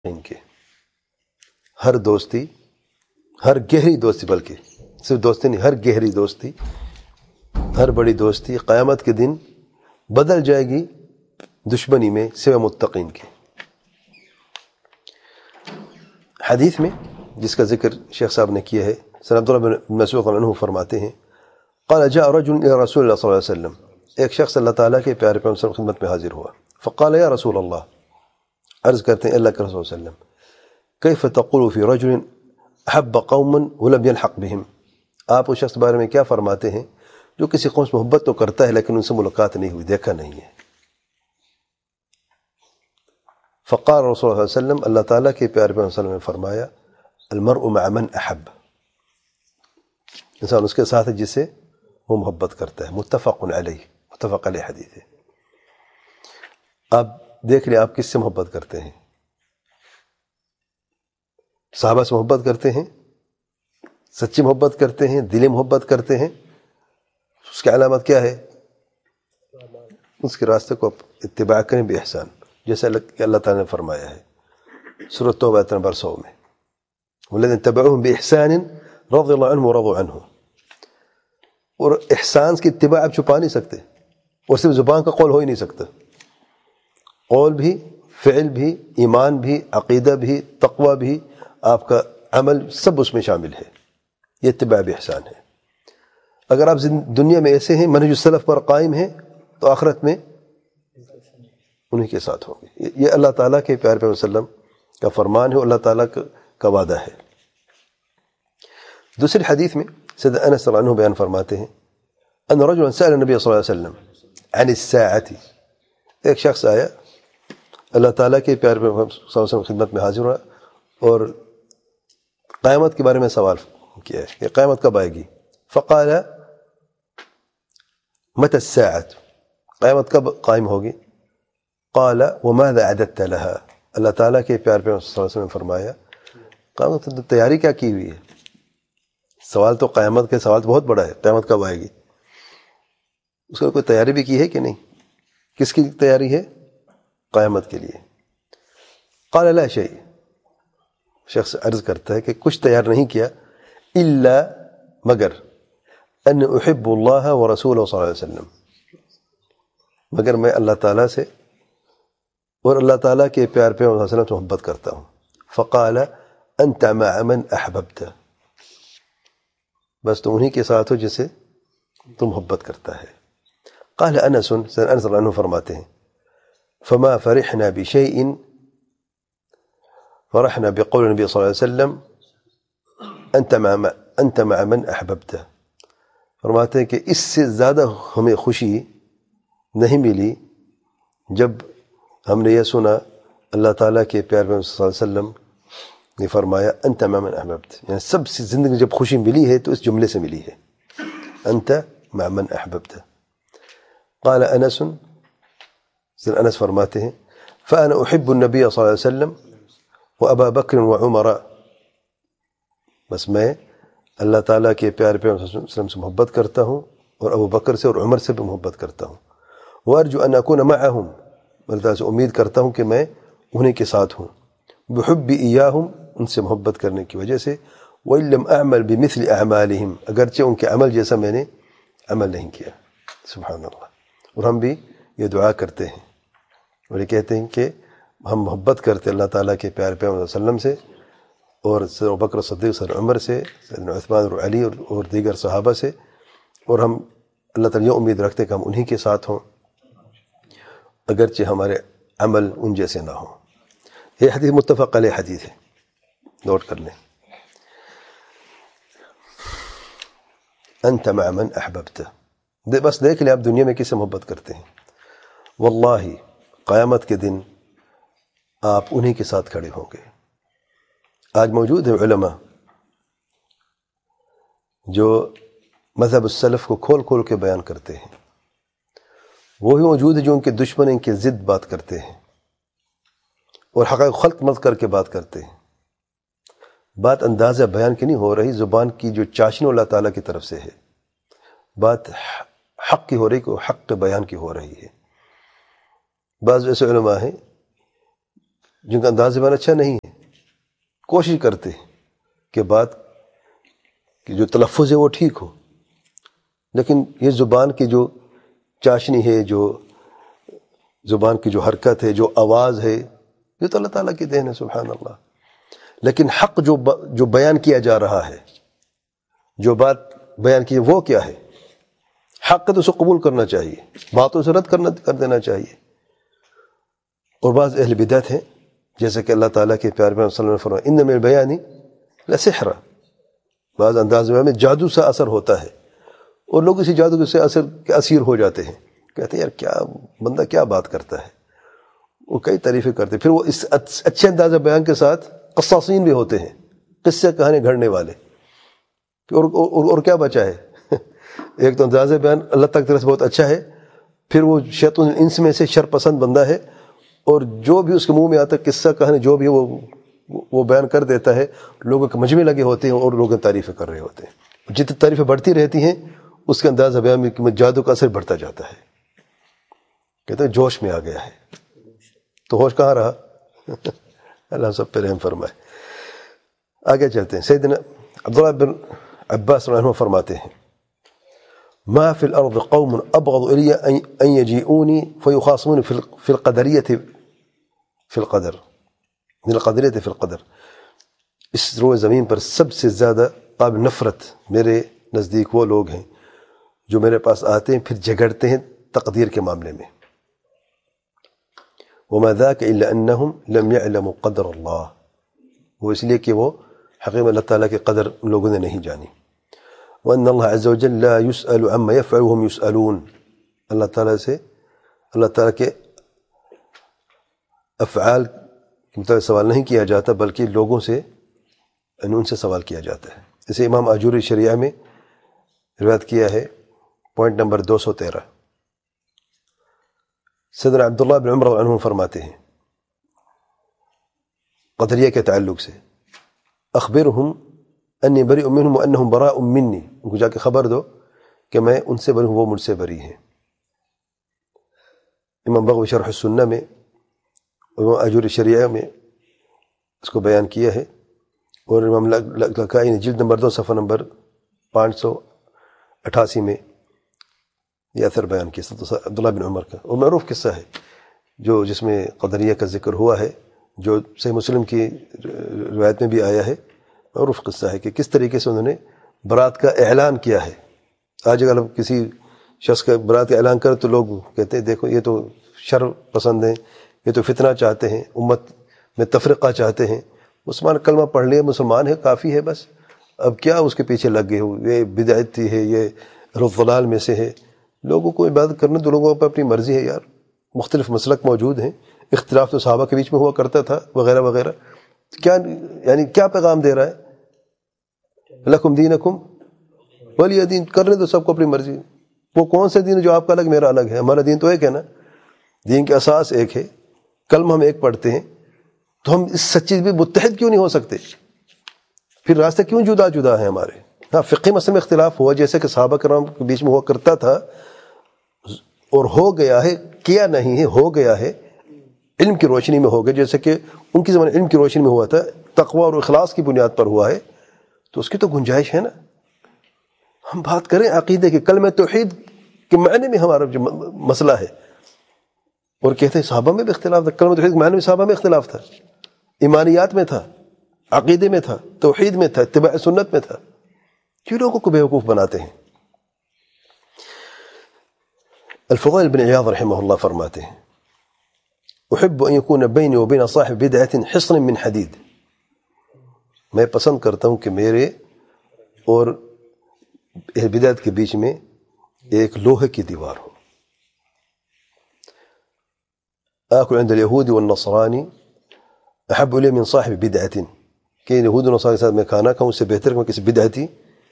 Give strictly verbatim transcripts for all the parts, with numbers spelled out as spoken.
ان کے ہر دوستی، ہر گہری دوستی، بلکہ صرف دوستی نہیں، ہر گہری دوستی، ہر بڑی دوستی قیامت کے دن بدل جائے گی دشمنی میں سوائے متقین کے۔ حدیث میں جس کا ذکر شیخ صاحب نے کیا ہے، سن عبداللہ بن مسعود رضی اللہ عنہ فرماتے ہیں قال جاء رجل الى رسول اللہ صلی اللہ علیہ وسلم، ایک شخص اللہ تعالیٰ کے پیارے پیغمبر صلی اللہ علیہ وسلم خدمت میں حاضر ہوا، فقال یا رسول اللہ، عرض کرتے ہیں اللہ کے رسول صلی اللہ علیہ وسلم، کیف تقول فی رجل احب قوما ولم يلحق بهم، آپ اس شخص کے بارے میں کیا فرماتے ہیں جو کسی قوم سے محبت تو کرتا ہے لیکن ان سے ملاقات نہیں ہوئی، دیکھا نہیں ہے۔ فقال رسول اللہ صلی اللہ علیہ وسلم، اللہ تعالیٰ کے پیارے پیغمبر صلی اللہ علیہ وسلم نے فرمایا المرء مع من احب، انسان اس کے ساتھ ہے جس سے وہ محبت کرتا ہے، متفق علیہ، متفق علیہ حدیث ہے۔ آپ دیکھ لیں آپ کس سے محبت کرتے ہیں، صحابہ سے محبت کرتے ہیں، سچی محبت کرتے ہیں، دلی محبت کرتے ہیں، اس کی علامت کیا ہے؟ اس کے راستے کو اتباع کریں بے احسان، جیسے اللہ تعالیٰ نے فرمایا ہے سورۃ توبہ آیت نمبر سو میں، والذین اتبعوہم بإحسان رضی اللہ عنہم ورضوا عنہ، اور احسان کی اتباع آپ چھپا نہیں سکتے، اور صرف زبان کا قول ہو ہی نہیں سکتا، قول بھی، فعل بھی، ایمان بھی، عقیدہ بھی، تقوی بھی، آپ کا عمل سب اس میں شامل ہے، یہ اتباع بإحسان ہے۔ اگر آپ دنیا میں ایسے ہیں منہج السلف پر قائم ہیں تو آخرت میں انہی کے ساتھ ہوں گے، یہ اللہ تعالیٰ کے پیارے پیغمبر صلی اللہ علیہ وسلم کا فرمان ہے، اللہ تعالیٰ کا وعدہ ہے۔ دوسری حدیث میں سیدنا انس رضی اللہ عنہ بیان فرماتے ہیں ان رجلا سأل النبی صلی اللہ علیہ وسلم عن الساعة، ایک شخص آیا اللہ تعالیٰ کے پیارے پیغمبر صلی اللہ علیہ وسلم خدمت میں حاضر ہوا اور قیامت کے بارے میں سوال کیا ہے کہ قیامت کب آئے گی؟ فقال متى الساعة، قیامت کب قائم ہوگی؟ قال وماذا اعددت لها، اللہ تعالیٰ کے پیارے پیغمبر صلی اللہ علیہ وسلم نے فرمایا قیامت کی تیاری کیا کی ہوئی ہے؟ سوال تو قیامت کے سوال تو بہت بڑا ہے، قیامت کب آئے گی، اس کو کوئی تیاری بھی کی ہے کہ نہیں؟ کس کی تیاری ہے؟ قیامت کے لیے۔ قال لا شيء، شخص عرض کرتا ہے کہ کچھ تیار نہیں کیا، الا مگر ان احب اللہ ورسولہ صلی اللہ علیہ وسلم، مگر میں اللہ تعالیٰ سے اور اللہ تعالیٰ کے پیار پیغمبر صلی اللہ علیہ وسلم سے محبت کرتا ہوں۔ فقال انت مع من احببت، بس تم انہی کے ساتھ ہو جسے تم محبت کرتا ہے۔ قال انس، سن انس رضی اللہ عنہ فرماتے ہیں فما فرحنا بشيء فرحنا بقول النبي صلی اللہ علیہ وسلم انت مع انت مع من احببت، فرماتے ہیں کہ اس سے زیادہ ہمیں خوشی نہیں ملی جب ہم نے یہ سنا اللہ تعالیٰ کے پیارے پیغمبر صلی اللہ علیہ وسلم نے فرمایا انت مع من احببت، یعنی سب سے زندگی جب خوشی ملی ہے تو اس جملے سے ملی ہے، انت مع من احببت۔ قال انس، سن انس فرماتے ہیں فانا احب النبی صلی اللہ علیہ وسلم وابا بکر وعمر، بس میں اللہ تعالیٰ کے پیارے پیغمبر صلی اللہ علیہ وسلم سے محبت کرتا ہوں اور ابو بکر سے اور عمر سے بھی محبت کرتا ہوں، وارجو ان اکون معهم، اللہ تعالیٰ سے امید کرتا ہوں کہ میں انہیں کے ساتھ ہوں، بحبی ایاہم، ان سے محبت کرنے کی وجہ سے، وَإِن لَمْ أَعْمَلْ بِمِثْلِ أَعْمَالِهِمْ، اگرچہ ان کے عمل جیسا میں نے عمل نہیں کیا۔ سبحان اللہ۔ اور ہم بھی یہ دعا کرتے ہیں اور یہ کہتے ہیں کہ ہم محبت کرتے اللہ تعالیٰ کے پیارے پیغمبر صلی اللہ علیہ وسلم سے اور سیدنا ابوبکر صدیق، سیدنا عمر سے، سیدنا عثمان اور علی اور دیگر صحابہ سے، اور ہم اللہ تعالیٰ یہ امید رکھتے ہیں کہ ہم انہی کے ساتھ ہوں اگرچہ ہمارے عمل ان جیسے نہ ہوں۔ یہ حدیث متفق علیہ حدیث ہے، نوٹ کر لیں، انت مع من احببت، بس دیکھ لیں آپ دنیا میں کس سے محبت کرتے ہیں، واللہ قیامت کے دن آپ انہی کے ساتھ کھڑے ہوں گے۔ آج موجود ہیں علماء جو مذہب السلف کو کھول کھول کے بیان کرتے ہیں، وہی موجود ہے جو ان کے دشمن ان کے ضد بات کرتے ہیں اور حقائق خلق مت کر کے بات کرتے ہیں۔ بات اندازہ بیان کی نہیں ہو رہی، زبان کی جو چاشنی اللہ تعالیٰ کی طرف سے ہے، بات حق کی ہو رہی کہ حق کے بیان کی ہو رہی ہے۔ بعض ایسے علماء ہیں جن کا انداز زبان اچھا نہیں ہے، کوشش کرتے ہیں کہ بات کی جو تلفظ ہے وہ ٹھیک ہو، لیکن یہ زبان کی جو چاشنی ہے، جو زبان کی جو حرکت ہے، جو آواز ہے، یہ تو اللہ تعالیٰ کی دین ہے، سبحان اللہ۔ لیکن حق جو جو بیان کیا جا رہا ہے، جو بات بیان کی وہ کیا ہے؟ حق ہے تو اسے قبول کرنا چاہیے، باتوں سے رد کرنا کر دینا چاہیے۔ اور بعض اہل بدعت ہیں، جیسے کہ اللہ تعالیٰ کے پیارے پیغمبر صلی اللہ علیہ وسلم نے فرمایا ان من البیان لسحر، بعض انداز میں جادو سا اثر ہوتا ہے، اور لوگ اسی جادو سے اثر کے اسیر ہو جاتے ہیں، کہتے ہیں یار کیا بندہ کیا بات کرتا ہے، وہ کئی تعریفیں کرتے ہیں۔ پھر وہ اس اچھے انداز بیان کے ساتھ قصاصین بھی ہوتے ہیں، قصے کہانی گھڑنے والے، اور, اور, اور کیا بچا ہے؟ ایک تو انداز بیان اللہ تک طرف سے بہت اچھا ہے، پھر وہ شیطان الانس میں سے شر پسند بندہ ہے، اور جو بھی اس کے منہ میں آتا ہے قصہ کہانی جو بھی وہ وہ بیان کر دیتا ہے، لوگوں کے مجمع لگے ہوتے ہیں اور لوگ تعریفیں کر رہے ہوتے ہیں۔ جتنی تعریفیں بڑھتی رہتی ہیں اس کے انداز بیان میں جادو کا اثر بڑھتا جاتا ہے، کہتے ہیں جوش میں آ گیا ہے، تو ہوش کہاں رہا؟ اللہ سب پہ رحم فرمائے۔ آگے چلتے ہیں۔ سیدنا عبداللہ بن عباس رضی اللہ عنہ فرماتے ہیں ما فی الارض قوم ابغض الی ان یجیئونی فیخاصمونی فی القدریت فی القدر من القدریت فی القدر، اس روئے زمین پر سب سے زیادہ قابل نفرت میرے نزدیک وہ لوگ ہیں جو میرے پاس آتے ہیں پھر جھگڑتے ہیں تقدیر کے معاملے میں۔ وما ذاک الا انہم لم یعلموا قدر اللہ، وہ اس لیے کہ وہ حقیقت اللہ تعالیٰ کے قدر لوگوں نے نہیں جانی۔ وان اللہ عز وجل لا يسأل عما يفعل وهم يسألون، اللہ تعالیٰ سے اللہ تعالیٰ کے افعال کے متعلق سوال نہیں کیا جاتا، بلکہ لوگوں سے یعنی ان سے سوال کیا جاتا ہے۔ اسے امام آجوری شریعہ میں روایت کیا ہے، پوائنٹ نمبر دو سو تیرہ۔ سیدنا عبداللہ بن عمر رضی اللہ عنہ فرماتے ہیں قدریہ کے تعلق سے اخبرہم انی بریء منہم وانہم براء منی، ان کو جا کے خبر دو کہ میں ان سے بری ہوں، وہ مجھ سے بری ہیں۔ امام بغوی شرح السنہ میں، امام آجوری شریعہ میں اس کو بیان کیا ہے، اور امام لکائی نے جلد نمبر دو صفحہ نمبر پانچ سو اٹھاسی میں یہ اثر بیان کیا عبداللہ بن عمر کا، اور معروف قصہ ہے جو جس میں قدریہ کا ذکر ہوا ہے، جو صحیح مسلم کی روایت میں بھی آیا ہے۔ معروف قصہ ہے کہ کس طریقے سے انہوں نے برات کا اعلان کیا ہے۔ آج اگر کسی شخص کا برات کا اعلان کرے تو لوگ کہتے ہیں دیکھو یہ تو شر پسند ہیں، یہ تو فتنہ چاہتے ہیں، امت میں تفرقہ چاہتے ہیں۔ مسلمان کلمہ پڑھ لیا، مسلمان ہے، کافی ہے، بس اب کیا اس کے پیچھے لگ گئے ہو، یہ بدعتی ہے، یہ رضلال میں سے ہے۔ لوگوں کو عبادت کرنا تو لوگوں پر اپنی مرضی ہے یار، مختلف مسلک موجود ہیں، اختلاف تو صحابہ کے بیچ میں ہوا کرتا تھا وغیرہ وغیرہ۔ کیا یعنی کیا پیغام دے رہا ہے؟ لکم دینکم ولی دین، کرنے تو سب کو اپنی مرضی۔ وہ کون سے دین جو آپ کا الگ میرا الگ ہے؟ ہمارا دین تو ایک ہے نا، دین کے اساس ایک ہے، کلمہ ہم ایک پڑھتے ہیں، تو ہم اس سچی بھی متحد کیوں نہیں ہو سکتے؟ پھر راستے کیوں جدا جدا ہیں ہمارے؟ ہاں فقہی مسئلے میں اختلاف ہوا، جیسے کہ صحابہ کرام کے بیچ میں ہوا کرتا تھا اور ہو گیا ہے، کیا نہیں ہے، ہو گیا ہے، علم کی روشنی میں ہو گیا، جیسے کہ ان کی زمانے علم کی روشنی میں ہوا تھا، تقوی اور اخلاص کی بنیاد پر ہوا ہے، تو اس کی تو گنجائش ہے نا۔ ہم بات کریں عقیدے کی، کلمہ توحید کے معنی میں ہمارا جو مسئلہ ہے، اور کہتے ہیں صحابہ میں بھی اختلاف تھا، کلمہ توحید کے معنی میں صحابہ میں اختلاف تھا، ایمانیات میں تھا، عقیدے میں تھا، توحید میں تھا، اتباع سنت میں تھا۔ کیوں لوگوں کو بیوقوف بناتے ہیں؟ الفضیل بن عیاض رحمہ اللہ فرماتے ہیں احب ان یکون بینی و بین صاحب بدعت حصن من حدید، میں پسند کرتا ہوں کہ میرے اور بدعت کے بیچ میں ایک لوہے کی دیوار ہو۔ آکل عند الیہود والنصرانی احب الی من صاحب بدعت، کہ یہود و نصارى کے ساتھ میں کھانا کھاؤں، اس سے بہتر کہ میں کسی بدعتی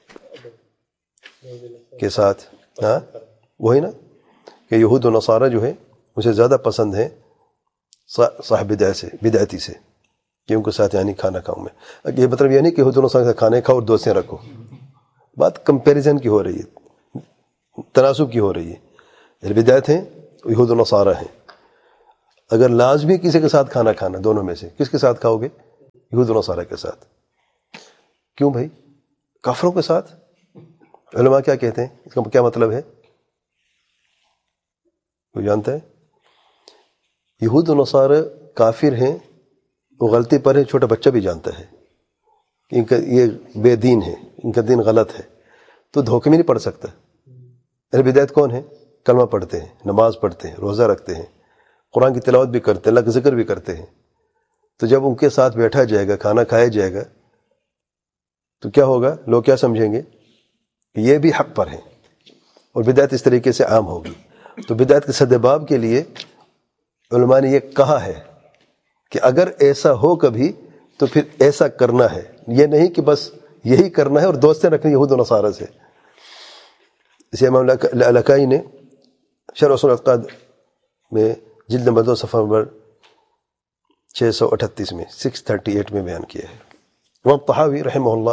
کے ساتھ، ہاں وہی نا کہ یہود و نصارہ جو ہے مجھے زیادہ پسند ہیں صاحب بدعت سے، بدعتی سے، کہ ان کے ساتھ یعنی کھانا کھاؤں میں۔ یہ مطلب یہ نہیں کہ یہود و نصارہ کے ساتھ کھانے کھاؤ اور دوستیں رکھو، بات کمپیریزن کی ہو رہی ہے، تناسب کی ہو رہی ہے۔ بدعت ہیں یہود و نصارہ ہیں، اگر لازمی کسی کے ساتھ کھانا کھانا، دونوں میں سے کس کے ساتھ کھاؤ گے؟ یہود و نصارہ کے ساتھ۔ کیوں بھائی؟ کافروں کے ساتھ؟ علماء کیا کہتے ہیں، اس کا کیا مطلب ہے؟ کوئی جانتا ہے؟ یہود و نصارہ کافر ہیں، وہ غلطی پر ہے، چھوٹا بچہ بھی جانتا ہے کہ ان کا یہ بے دین ہے، ان کا دین غلط ہے، تو دھوکے میں نہیں پڑ سکتا۔ اہل بدعت کون ہے؟ کلمہ پڑھتے ہیں، نماز پڑھتے ہیں، روزہ رکھتے ہیں، قرآن کی تلاوت بھی کرتے ہیں، اللہ کا ذکر بھی کرتے ہیں۔ تو جب ان کے ساتھ بیٹھا جائے گا، کھانا کھایا جائے گا، تو کیا ہوگا؟ لوگ کیا سمجھیں گے کہ یہ بھی حق پر ہیں، اور بدعت اس طریقے سے عام ہوگی۔ تو بدعت کے سدباب کے لیے علماء نے یہ کہا ہے کہ اگر ایسا ہو کبھی تو پھر ایسا کرنا ہے، یہ نہیں کہ بس یہی کرنا ہے اور دوستیں رکھنی یہود و نصارہ سے۔ اسے امام لالکائی نے شرح اصول الاعتقاد میں جلد نمبر دو صفحہ نمبر چھ سو اٹھتیس میں سکس تھرٹی ایٹ میں بیان کیا ہے۔ امام طحاوی رحمہ اللہ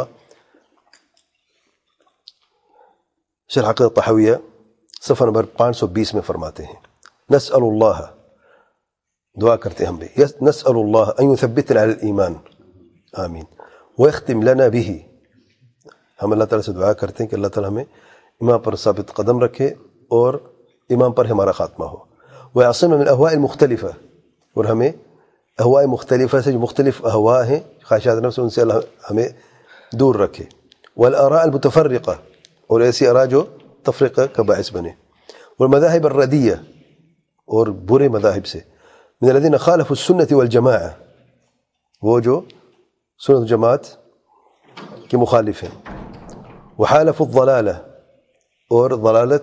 شرح عقیدہ طحاویہ صفحہ نمبر پانچ سو بیس میں فرماتے ہیں، نسأل اللہ، دعا کرتے ہیں ہم بھی، نسأل اللہ ان یثبتنا علی الایمان، آمین، ویختم لنا به، ہم اللہ تعالیٰ سے دعا کرتے ہیں کہ اللہ تعالیٰ ہمیں ایمان پر ثابت قدم رکھے اور ایمان پر ہمارا خاتمہ ہو، ویعصمنا من الاہواء المختلفہ، اور ہمیں اہواء مختلفہ سے جو مختلف اہواء ہیں خواہشات نفس، ان سے اللہ ہمیں دور رکھے، والآراء المتفرقہ، اور ایسی آراء جو تفرقہ کا باعث بنے، والمذاہب الردیہ، اور برے مذاہب سے، من الذین خالفوا السنة والجماعہ، وہ جو سنت جماعت کے مخالف ہیں، وحالفوا الضلالہ، اور ضلالت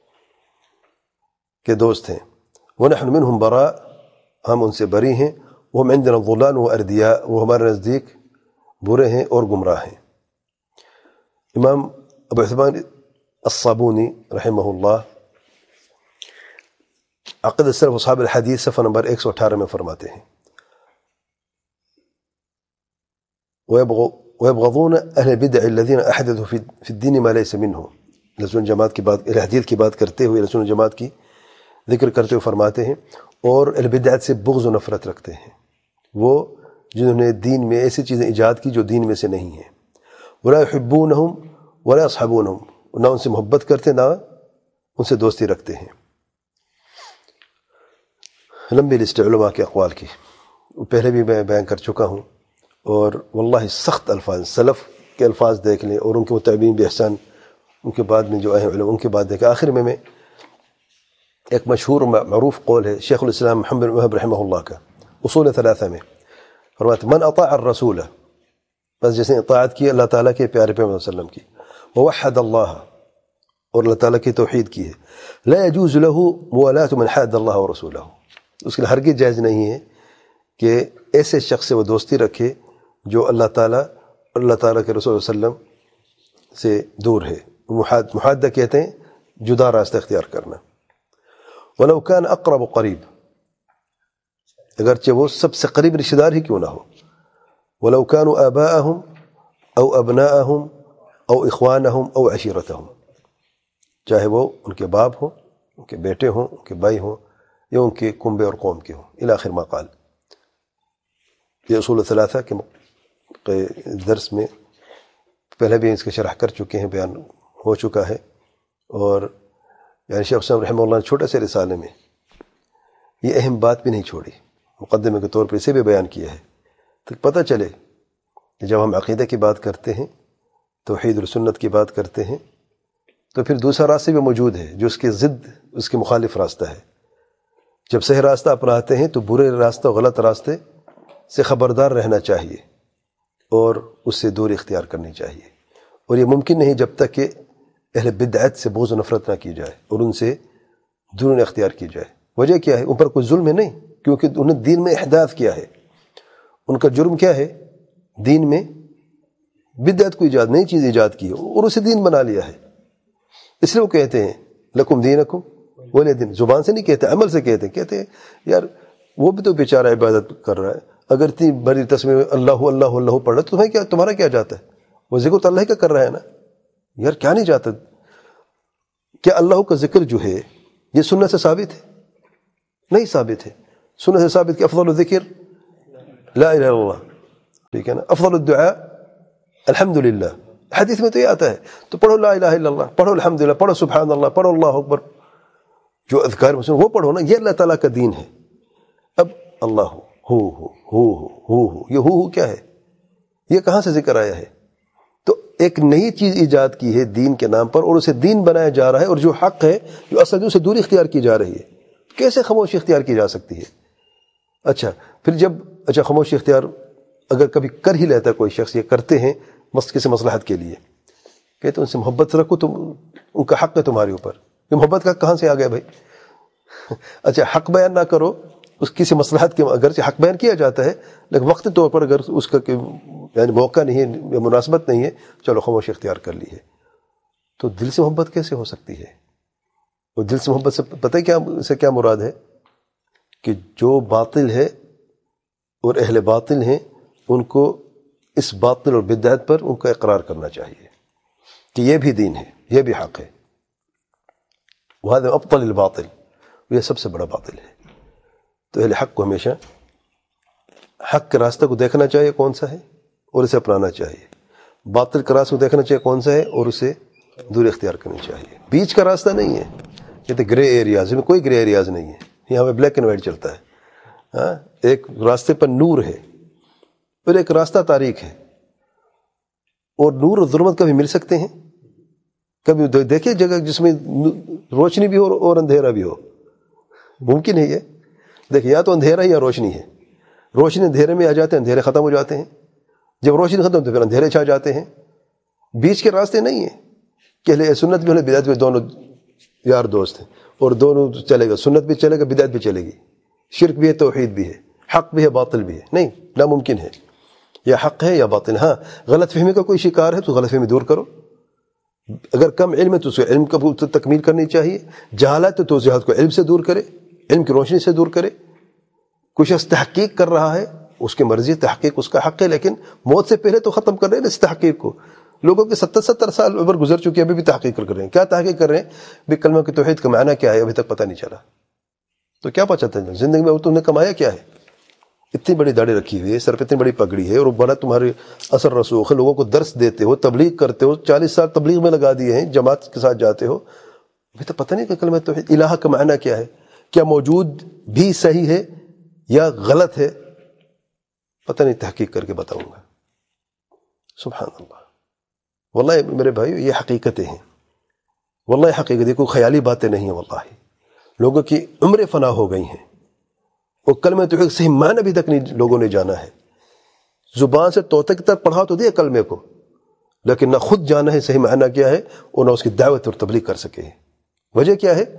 کے دوست ہیں، ونحن منہم براء، ہم ان سے بری ہیں، وہم عندنا ضلال واردیاء، وہ ہمارے نزدیک برے ہیں اور گمراہ ہیں۔ امام ابو عثمان الصابونی رحمہ اللہ عقد السلف اصحاب الحدیث صفحہ نمبر ایک سو اٹھارہ میں فرماتے ہیں، وَيَبْغَضُونَ أَهْلَ الْبِدْعِ الَّذِينَ أَحْدَثُوا فِي الدِّينِ مَا لَيْسَ مِنْهُ، لسن جماعت کی بات، اہل حدیث کی بات کرتے ہوئے، لسن جماعت کی ذکر کرتے ہوئے فرماتے ہیں، اور اہل بدعت سے بغض و نفرت رکھتے ہیں، وہ جنہوں نے دین میں ایسی چیزیں ایجاد کی جو دین میں سے نہیں ہیں، وَلَا يُحِبُّونَهُمْ وَلَا يَصْحَبُونَهُمْ، نہ ان سے محبت کرتے، نہ ان سے دوستی رکھتے ہیں۔ لمبی لسٹ علماء کے اقوال کی، پہلے بھی میں بیان کر چکا ہوں، اور واللہ سخت الفاظ، سلف کے الفاظ دیکھ لیں اور ان کے متابعین بإحسان، ان کے بعد میں جو آئے ہیں علماء، ان کے بعد دیکھیں۔ آخر میں میں ایک مشہور معروف قول ہے شیخ الاسلام محمد بن وہب رحمہ اللہ کا، اصول ثلاثہ میں فرماتے من اطاع الرسول، بس جس نے اطاعت کی اللہ تعالیٰ کے پیارے پیغمبر صلی اللہ علیہ وسلم کی، ووحد اللہ، اور اللہ تعالیٰ کی توحید کی ہے، لا يجوز له موالاة من حاد اللہ ورسولہ، اس کے لیے ہرگز جائز نہیں ہے کہ ایسے شخص سے وہ دوستی رکھے جو اللہ تعالیٰ اور اللہ تعالیٰ کے رسول صلی اللہ علیہ وسلم سے دور ہے۔ محاد محادہ کہتے ہیں جدا راستہ اختیار کرنا۔ وَلَوْ كَانَ أَقْرَبُ قریب، اگرچہ وہ سب سے قریب رشتہ دار ہی کیوں نہ ہو، وَلَوْ كَانُوا آبَاءَهُمْ أَوْ أَبْنَاءَهُمْ أَوْ إِخْوَانَهُمْ أَوْ عَشِيرَتَهُمْ، چاہے وہ ان کے باپ ہوں، ان کے بیٹے ہوں، ان کے بھائی ہوں، یا ان کے کنبے اور قوم کے ہوں، الی آخر ما قال۔ یہ اصول ثلاثہ کے درس میں پہلے بھی اس کے شرح کر چکے ہیں، بیان ہو چکا ہے، اور یعنی شیخ حسین رحمہ اللہ نے چھوٹے سے رسالے میں یہ اہم بات بھی نہیں چھوڑی، مقدمے کے طور پر اسے بھی بیان کیا ہے، تو پتہ چلے کہ جب ہم عقیدہ کی بات کرتے ہیں، توحید اور سنت کی بات کرتے ہیں، تو پھر دوسرا راستہ بھی موجود ہے جو اس کے ضد، اس کے مخالف راستہ ہے۔ جب صحیح راستہ اپناتے ہیں تو برے راستہ، غلط راستے سے خبردار رہنا چاہیے اور اس سے دوری اختیار کرنی چاہیے، اور یہ ممکن نہیں جب تک کہ اہل بدعت سے بغض و نفرت نہ کی جائے اور ان سے دور اختیار کی جائے۔ وجہ کیا ہے؟ ان پر کوئی ظلم ہے نہیں، کیونکہ انہوں نے دین میں احداث کیا ہے۔ ان کا جرم کیا ہے؟ دین میں بدعت کو ایجاد، نئی چیز ایجاد کی ہے اور اسے دین بنا لیا ہے۔ اس لیے وہ کہتے ہیں لکم دینکم ولی دین، زبان سے نہیں کہتے، عمل سے کہتے ہیں۔ کہتے ہیں یار وہ بھی تو بیچارہ عبادت کر رہا ہے، اگر اتنی بڑی تسبیح میں اللہ اللہ اللہ پڑھ رہا ہے تو تمہیں کیا، تمہارا کیا جاتا ہے؟ وہ ذکر تو اللہ کا کر رہا ہے نا یار، کیا نہیں جاتا؟ کیا اللہ کا ذکر جو ہے یہ سنت سے ثابت ہے؟ نہیں ثابت ہے۔ سنت سے ثابت کہ افضل الذکر لا الہ الا اللہ، ٹھیک ہے نا، افضل الدعاء الحمدللہ، حدیث میں تو یہ آتا ہے. تو پڑھو لا الہ الا اللہ، پڑھو الحمدللہ، پڑھو سبحان اللہ، پڑھو اللہ اکبر، جو اذکار میں وہ پڑھو نا. یہ اللہ تعالیٰ کا دین ہے. اب اللہ ہو ہو ہو ہو ہو یہ ہو ہو کیا ہے؟ یہ کہاں سے ذکر آیا ہے؟ تو ایک نئی چیز ایجاد کی ہے دین کے نام پر، اور اسے دین بنایا جا رہا ہے، اور جو حق ہے جو اصل اسے دوری اختیار کی جا رہی ہے. کیسے خاموشی اختیار کی جا سکتی ہے؟ اچھا پھر جب اچھا خاموشی اختیار اگر کبھی کر ہی لیتا ہے کوئی شخص، یہ کرتے ہیں کسی مصلحت کے لیے، کہتے ہیں ان سے محبت رکھو، تم ان کا حق ہے تمہارے اوپر. یہ محبت کا کہاں سے آ گیا بھائی؟ اچھا حق بیان نہ کرو، اس کسی مصلحت کے اگر سے حق بیان کیا جاتا ہے، لیکن وقتی طور پر اگر اس کا یعنی موقع نہیں ہے یا مناسبت نہیں ہے، چلو خاموشی اختیار کر لی ہے. تو دل سے محبت کیسے ہو سکتی ہے؟ اور دل سے محبت سے پتہ ہے کیا سے کیا مراد ہے؟ کہ جو باطل ہے اور اہل باطل ہیں ان کو اس باطل اور بدعت پر ان کا اقرار کرنا چاہیے کہ یہ بھی دین ہے، یہ بھی حق ہے. وہذا ابطل الباطل، یہ سب سے بڑا باطل ہے. تو اہل حق کو ہمیشہ حق کے راستہ کو دیکھنا چاہیے کون سا ہے اور اسے اپنانا چاہیے. باطل کا راستہ کو دیکھنا چاہیے کون سا ہے اور اسے دور اختیار کرنی چاہیے. بیچ کا راستہ نہیں ہے، یہ تو گرے ایریاز میں کوئی گرے ایریاز نہیں ہے. یہاں پہ بلیک اینڈ وائٹ چلتا ہے. ہاں ایک راستے پر نور ہے اور ایک راستہ تاریک ہے، اور نور اور ظلمت کبھی مل سکتے ہیں؟ کبھی دیکھیں جگہ جس میں روشنی بھی ہو اور اندھیرا بھی ہو، ممکن ہے یہ؟ دیکھیں یا تو اندھیرا یا روشنی ہے. روشنی اندھیرے میں آ جاتے ہیں، اندھیرے ختم ہو جاتے ہیں. جب روشنی ختم تو پھر اندھیرے چھا جاتے ہیں. بیچ کے راستے نہیں ہیں کہ اہل سنت بھی اہل بدعت بھی دونوں یار دوست ہیں اور دونوں چلے گا، سنت بھی چلے گا، بدعت بھی چلے گی، شرک بھی ہے، توحید بھی ہے، حق بھی ہے، باطل بھی ہے. نہیں، ناممکن ہے. یا حق ہے یا باطل. ہاں غلط فہمی کا کوئی شکار ہے تو غلط فہمی دور کرو. اگر کم علم ہے تو اسے علم کا تکمیل کرنی چاہیے. جہالت ہے تو جہالت کو علم سے دور کرے، علم کی روشنی سے دور کرے. کچھ شخص تحقیق کر رہا ہے، اس کی مرضی، تحقیق اس کا حق ہے، لیکن موت سے پہلے تو ختم کر رہے ہیں اس تحقیق کو. لوگوں کے ستر ستر سال عمر گزر چکی ہے، ابھی بھی تحقیق کر رہے ہیں. کیا تحقیق کر رہے ہیں؟ بھی کلمہ کی توحید کا معنی کیا ہے ابھی تک پتہ نہیں چلا. تو کیا پتہ چلتا ہے زندگی میں تم نے کمایا کیا ہے؟ اتنی بڑی داڑھی رکھی ہوئی ہے، سر پہ اتنی بڑی پگڑی ہے، اور بڑا تمہارے اثر رسوخ ہے، لوگوں کو درس دیتے ہو، تبلیغ کرتے ہو، چالیس سال تبلیغ میں لگا دیے ہیں، جماعت کے ساتھ جاتے ہو، ابھی تو پتہ نہیں کہ کلمہ توحید الہ کا معنی کیا ہے. کیا موجود بھی صحیح ہے یا غلط ہے؟ پتہ نہیں، تحقیق کر کے بتاؤں گا. سبحان اللہ. واللہ میرے بھائیو یہ حقیقتیں ہیں، واللہ حقیقت، کوئی خیالی باتیں نہیں ہیں. واللہ لوگوں کی عمریں فنا ہو گئی ہیں، وہ کلمہ توحید صحیح معنی ابھی تک نہیں لوگوں نے جانا ہے. زبان سے طوطے کی طرح پڑھا تو دیا کلمے کو، لیکن نہ خود جانا ہے صحیح معنی کیا ہے اور نہ اس کی دعوت اور تبلیغ کر سکے ہیں. وجہ کیا ہے؟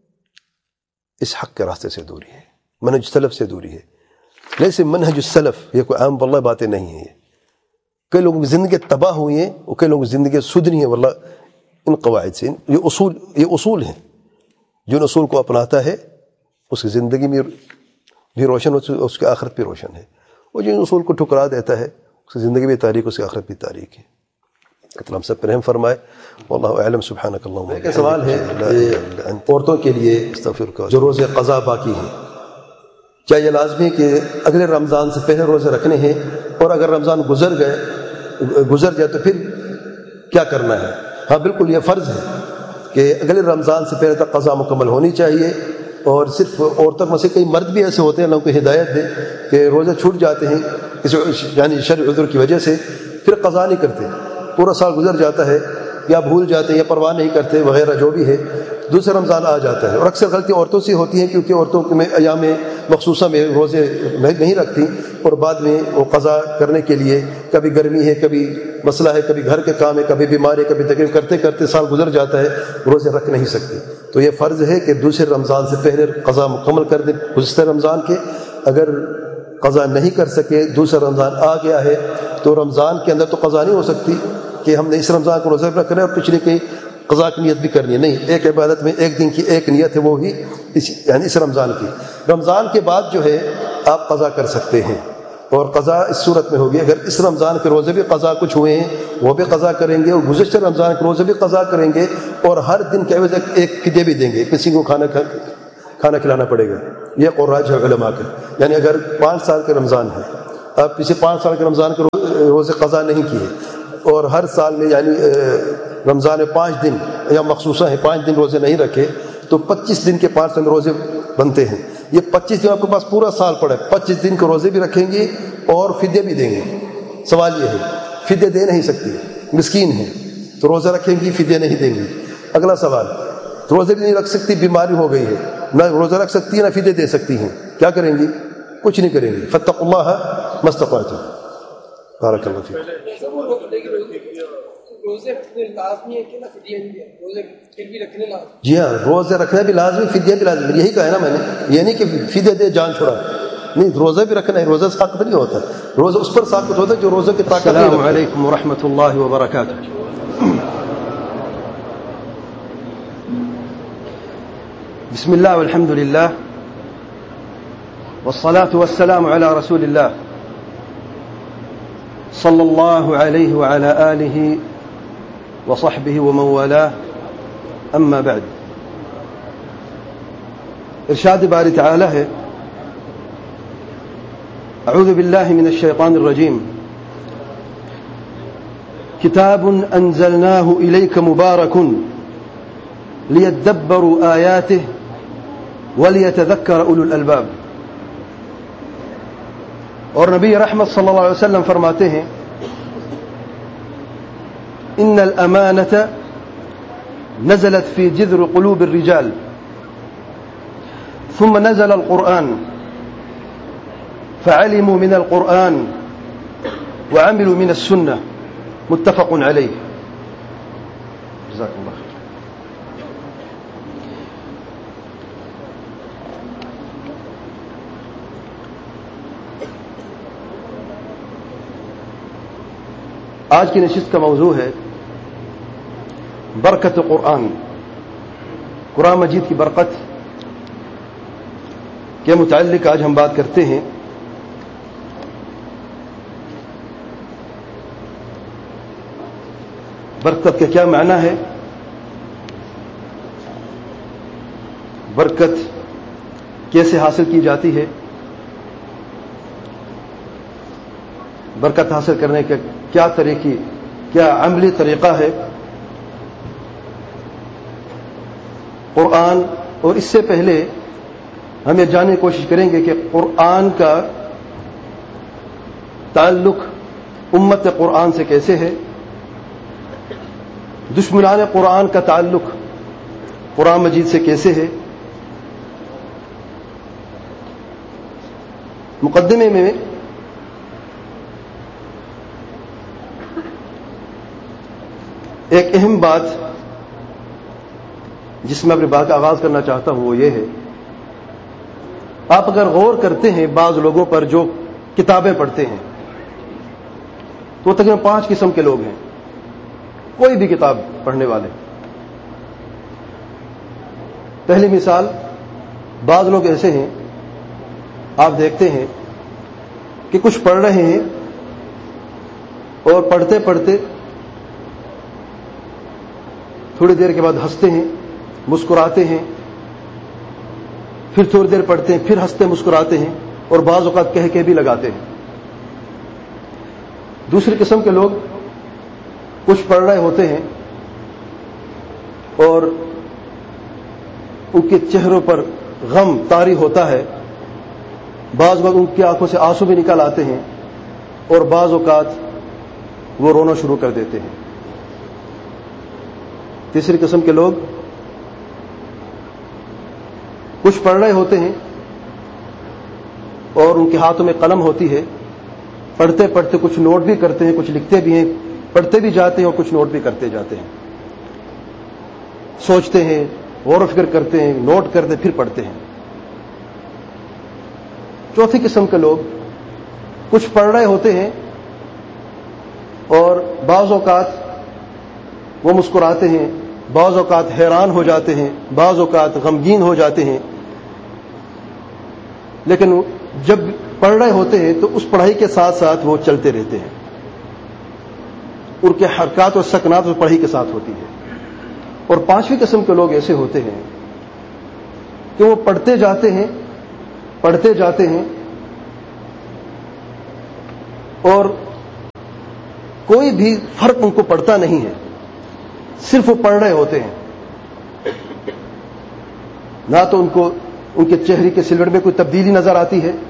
اس حق کے راستے سے دوری ہے، منہج سلف سے دوری ہے. لیکن منہج السلف یہ کوئی عام واللہ باتیں نہیں ہیں. کئی لوگوں کی زندگی تباہ ہوئی ہیں اور کئی لوگوں کی زندگی سدھری ہیں واللہ ان قواعد سے. یہ اصول یہ اصول ہیں، جن اصول کو اپناتا ہے اس کی زندگی میں بھی روشن ہوتی ہے، اس کی آخرت بھی روشن ہے. اور جن اصول کو ٹھکرا دیتا ہے اس کی زندگی بھی تاریک، اس کی آخرت بھی تاریک ہے. اتنا ہم سب پر رحم فرمائے. واللہ اعلم. سبحانک اللہم. ایک سوال ہے عورتوں کے لیے جو روزے قضا باقی ہیں، کیا یہ لازمی کہ اگلے رمضان سے پہلے روزے رکھنے ہیں، اور اگر رمضان گزر گئے گزر جائے تو پھر کیا کرنا ہے؟ ہاں بالکل یہ فرض ہے کہ اگلے رمضان سے پہلے تک قضا مکمل ہونی چاہیے. اور صرف عورتوں میں سے کئی مرد بھی ایسے ہوتے ہیں، اللہ کو ہدایت دے، کہ روزے چھوٹ جاتے ہیں کسی یعنی شرعی عذر کی وجہ سے، پھر قضا نہیں کرتے، پورا سال گزر جاتا ہے، یا بھول جاتے ہیں یا پرواہ نہیں کرتے وغیرہ جو بھی ہے، دوسرا رمضان آ جاتا ہے. اور اکثر غلطی عورتوں سے ہوتی ہیں کیونکہ عورتوں میں ایام مخصوصہ میں روزے نہیں رکھتی، اور بعد میں وہ قضا کرنے کے لیے کبھی گرمی ہے، کبھی مسئلہ ہے، کبھی گھر کے کام ہے، کبھی بیماری ہے، کبھی تکلیف، کرتے کرتے سال گزر جاتا ہے، روزے رکھ نہیں سکتی. تو یہ فرض ہے کہ دوسرے رمضان سے پہلے قضا مکمل کر دیں گزشتہ رمضان کے. اگر قضا نہیں کر سکے، دوسرا رمضان آ گیا ہے، تو رمضان کے اندر تو قضا نہیں ہو سکتی کہ ہم نے اس رمضان کو روزہ رکھ کریں اور پچھلے کی قضا کی نیت بھی کرنی ہے. نہیں، ایک عبادت میں ایک دن کی ایک نیت ہے، وہ ہی اس یعنی اس رمضان کی. رمضان کے بعد جو ہے آپ قضا کر سکتے ہیں، اور قضا اس صورت میں ہوگی اگر اس رمضان کے روزے بھی قضا کچھ ہوئے ہیں وہ بھی قضا کریں گے، اور گزشتہ رمضان کے روزے بھی قضا کریں گے، اور ہر دن کے عوض ایک فدیہ بھی دیں گے، کسی کو کھانا کھانا کھلانا پڑے گا. یہ قراج ہے علماء کا. یعنی اگر پانچ سال کا رمضان ہے، آپ پچھلے پانچ سال کے رمضان کے روزے قضا نہیں کیے اور ہر سال میں یعنی رمضان میں پانچ دن یا مخصوصہ ہے پانچ دن روزے نہیں رکھے تو پچیس دن کے پانچ دن روزے بنتے ہیں. یہ پچیس دن آپ کے پاس پورا سال پڑا ہے، پچیس دن کے روزے بھی رکھیں گے اور فدیہ بھی دیں گے. سوال یہ ہے فدیہ دے نہیں سکتی، مسکین ہے تو روزہ رکھیں گی، فدیہ نہیں دیں گی. اگلا سوال، روزے بھی نہیں رکھ سکتی، بیماری ہو گئی ہے، نہ روزہ رکھ سکتی ہے نہ فدیہ دے سکتی ہیں، کیا کریں گی؟ کچھ نہیں کریں گے. فاتقوا اللہ ما استطعتم. بارک اللہ فیک. جی ہاں، روزے رکھنا بھی لازمی، فدیہ بھی لازمی. یہی کہا ہے نا میں نے، یہ نہیں کہ فدیہ دے جان چھڑا. نہیں، روزہ بھی رکھنا ہے. روزہ ساقط نہیں ہوتا، روزہ اس پر ساقط ہوتا ہے جو روزہ کی طاقت. السلام علیکم ورحمۃ اللہ وبرکاتہ. بسم اللہ والحمد للہ والصلاة والسلام على رسول اللہ صلی اللہ علیہ وعلى آلہ وصحبہ ومن والاه. اما بعد، ارشاد باری تعالی ہے اعوذ باللہ من الشیطان الرجیم کتاب انزلناہ الیک مبارک لیدبروا آیاتہ ولیتذکر اولو الالباب. اور نبی رحمت صلی اللہ علیہ وسلم فرماتے ہیں ان الامانۃ نزلت في جذر قلوب الرجال ثم نزل القرآن فعلموا من القرآن وعملوا من السنة. متفق عليه. جزاك الله خير. آج کی نشست کا موضوع ہے برکت قرآن. قرآن مجید کی برکت کے متعلق آج ہم بات کرتے ہیں. برکت کا کیا معنی ہے، برکت کیسے حاصل کی جاتی ہے، برکت حاصل کرنے کے کیا طریقے، کیا عملی طریقہ ہے. قرآن، اور اس سے پہلے ہم یہ جاننے کی کوشش کریں گے کہ قرآن کا تعلق امت قرآن سے کیسے ہے، دشمنان قرآن کا تعلق قرآن مجید سے کیسے ہے. مقدمے میں ایک اہم بات جس میں اپنی بات کا آغاز کرنا چاہتا ہوں وہ یہ ہے، آپ اگر غور کرتے ہیں بعض لوگوں پر جو کتابیں پڑھتے ہیں تو وہ تقریباً پانچ قسم کے لوگ ہیں، کوئی بھی کتاب پڑھنے والے. پہلی مثال، بعض لوگ ایسے ہیں آپ دیکھتے ہیں کہ کچھ پڑھ رہے ہیں اور پڑھتے پڑھتے تھوڑی دیر کے بعد ہنستے ہیں، مسکراتے ہیں، پھر تھوڑی دیر پڑھتے ہیں، پھر ہنستے مسکراتے ہیں اور بعض اوقات کہہ کے بھی لگاتے ہیں. دوسری قسم کے لوگ کچھ پڑھ رہے ہوتے ہیں اور ان کے چہروں پر غم طاری ہوتا ہے، بعض وقت ان کی آنکھوں سے آنسو بھی نکل آتے ہیں اور بعض اوقات وہ رونا شروع کر دیتے ہیں. تیسری قسم کے لوگ کچھ پڑھ رہے ہوتے ہیں اور ان کے ہاتھوں میں قلم ہوتی ہے، پڑھتے پڑھتے کچھ نوٹ بھی کرتے ہیں، کچھ لکھتے بھی ہیں، پڑھتے بھی جاتے ہیں اور کچھ نوٹ بھی کرتے جاتے ہیں، سوچتے ہیں، غور و فکر کرتے ہیں، نوٹ کرتے پھر پڑھتے ہیں. چوتھی قسم کے لوگ کچھ پڑھ رہے ہوتے ہیں اور بعض اوقات وہ مسکراتے ہیں، بعض اوقات حیران ہو جاتے ہیں، بعض اوقات غمگین ہو جاتے ہیں، لیکن جب پڑھ رہے ہوتے ہیں تو اس پڑھائی کے ساتھ ساتھ وہ چلتے رہتے ہیں، ان کے حرکات اور سکنات اس پڑھائی کے ساتھ ہوتی ہے. اور پانچویں قسم کے لوگ ایسے ہوتے ہیں کہ وہ پڑھتے جاتے ہیں پڑھتے جاتے ہیں اور کوئی بھی فرق ان کو پڑتا نہیں ہے، صرف وہ پڑھ رہے ہوتے ہیں. نہ تو ان کو ان کے چہرے کے سلوٹ میں کوئی تبدیلی نظر آتی ہے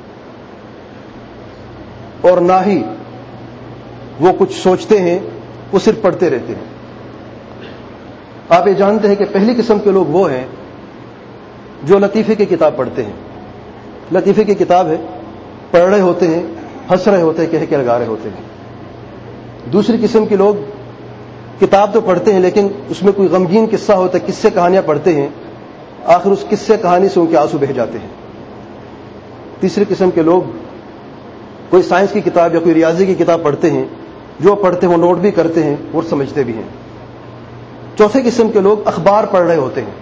اور نہ ہی وہ کچھ سوچتے ہیں، وہ صرف پڑھتے رہتے ہیں. آپ یہ جانتے ہیں کہ پہلی قسم کے لوگ وہ ہیں جو لطیفے کی کتاب پڑھتے ہیں. لطیفے کی کتاب ہے، پڑھ رہے ہوتے ہیں، ہنس رہے ہوتے ہیں، کہہ کے لگا رہے ہوتے ہیں. دوسری قسم کے لوگ کتاب تو پڑھتے ہیں لیکن اس میں کوئی غمگین قصہ ہوتا ہے، قصے کہانیاں پڑھتے ہیں، آخر اس قصے کہانی سے ان کے آنسو بہہ جاتے ہیں. تیسری قسم کے لوگ کوئی سائنس کی کتاب یا کوئی ریاضی کی کتاب پڑھتے ہیں، جو پڑھتے ہیں وہ نوٹ بھی کرتے ہیں اور سمجھتے بھی ہیں. چوتھے قسم کے لوگ اخبار پڑھ رہے ہوتے ہیں.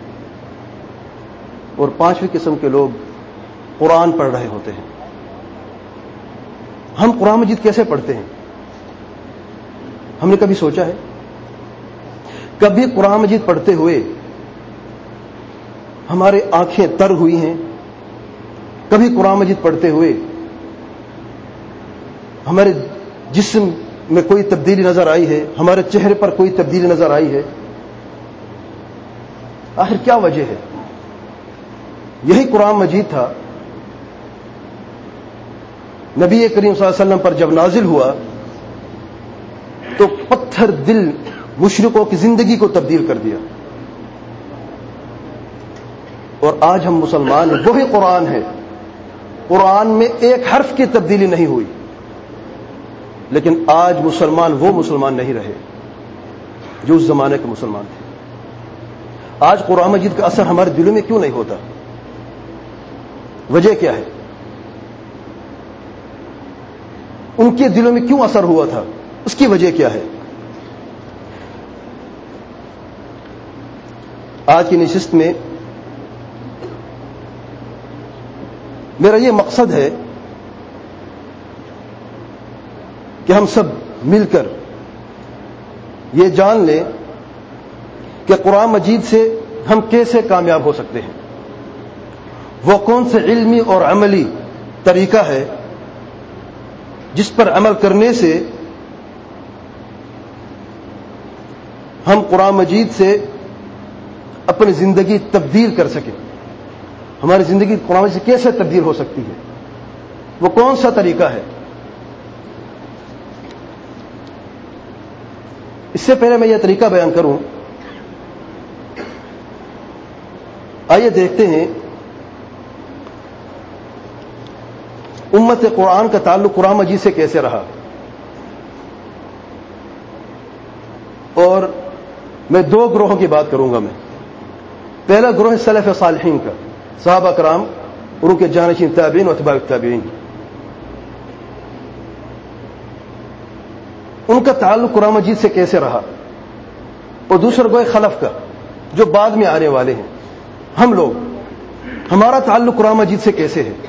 اور پانچویں قسم کے لوگ قرآن پڑھ رہے ہوتے ہیں. ہم قرآن مجید کیسے پڑھتے ہیں؟ ہم نے کبھی سوچا ہے؟ کبھی قرآن مجید پڑھتے ہوئے ہماری آنکھیں تر ہوئی ہیں؟ کبھی قرآن مجید پڑھتے ہوئے ہمارے جسم میں کوئی تبدیلی نظر آئی ہے؟ ہمارے چہرے پر کوئی تبدیلی نظر آئی ہے؟ آخر کیا وجہ ہے؟ یہی قرآن مجید تھا نبی کریم صلی اللہ علیہ وسلم پر جب نازل ہوا تو پتھر دل مشرکوں کی زندگی کو تبدیل کر دیا. اور آج ہم مسلمان ہیں، وہی قرآن ہے. قرآن میں ایک حرف کی تبدیلی نہیں ہوئی، لیکن آج مسلمان وہ مسلمان نہیں رہے جو اس زمانے کے مسلمان تھے. آج قرآن مجید کا اثر ہمارے دلوں میں کیوں نہیں ہوتا؟ وجہ کیا ہے؟ ان کے دلوں میں کیوں اثر ہوا تھا؟ اس کی وجہ کیا ہے؟ آج کی نشست میں میرا یہ مقصد ہے کہ ہم سب مل کر یہ جان لیں کہ قرآن مجید سے ہم کیسے کامیاب ہو سکتے ہیں. وہ کون سے علمی اور عملی طریقہ ہے جس پر عمل کرنے سے ہم قرآن مجید سے اپنی زندگی تبدیل کر سکیں. ہماری زندگی قرآن مجید سے کیسے تبدیل ہو سکتی ہے؟ وہ کون سا طریقہ ہے؟ اس سے پہلے میں یہ طریقہ بیان کروں، آئیے دیکھتے ہیں امت قرآن کا تعلق قرآن مجید سے کیسے رہا. اور میں دو گروہوں کی بات کروں گا. میں پہلا گروہ سلف صالحین کا، صحابہ کرام اور ان کے جانشین تابعین و اتباع التابعین. ان کا تعلق قرآن مجید سے کیسے رہا. اور دوسرا گروہ خلف کا جو بعد میں آنے والے ہیں، ہم لوگ، ہمارا تعلق قرآن مجید سے کیسے ہے.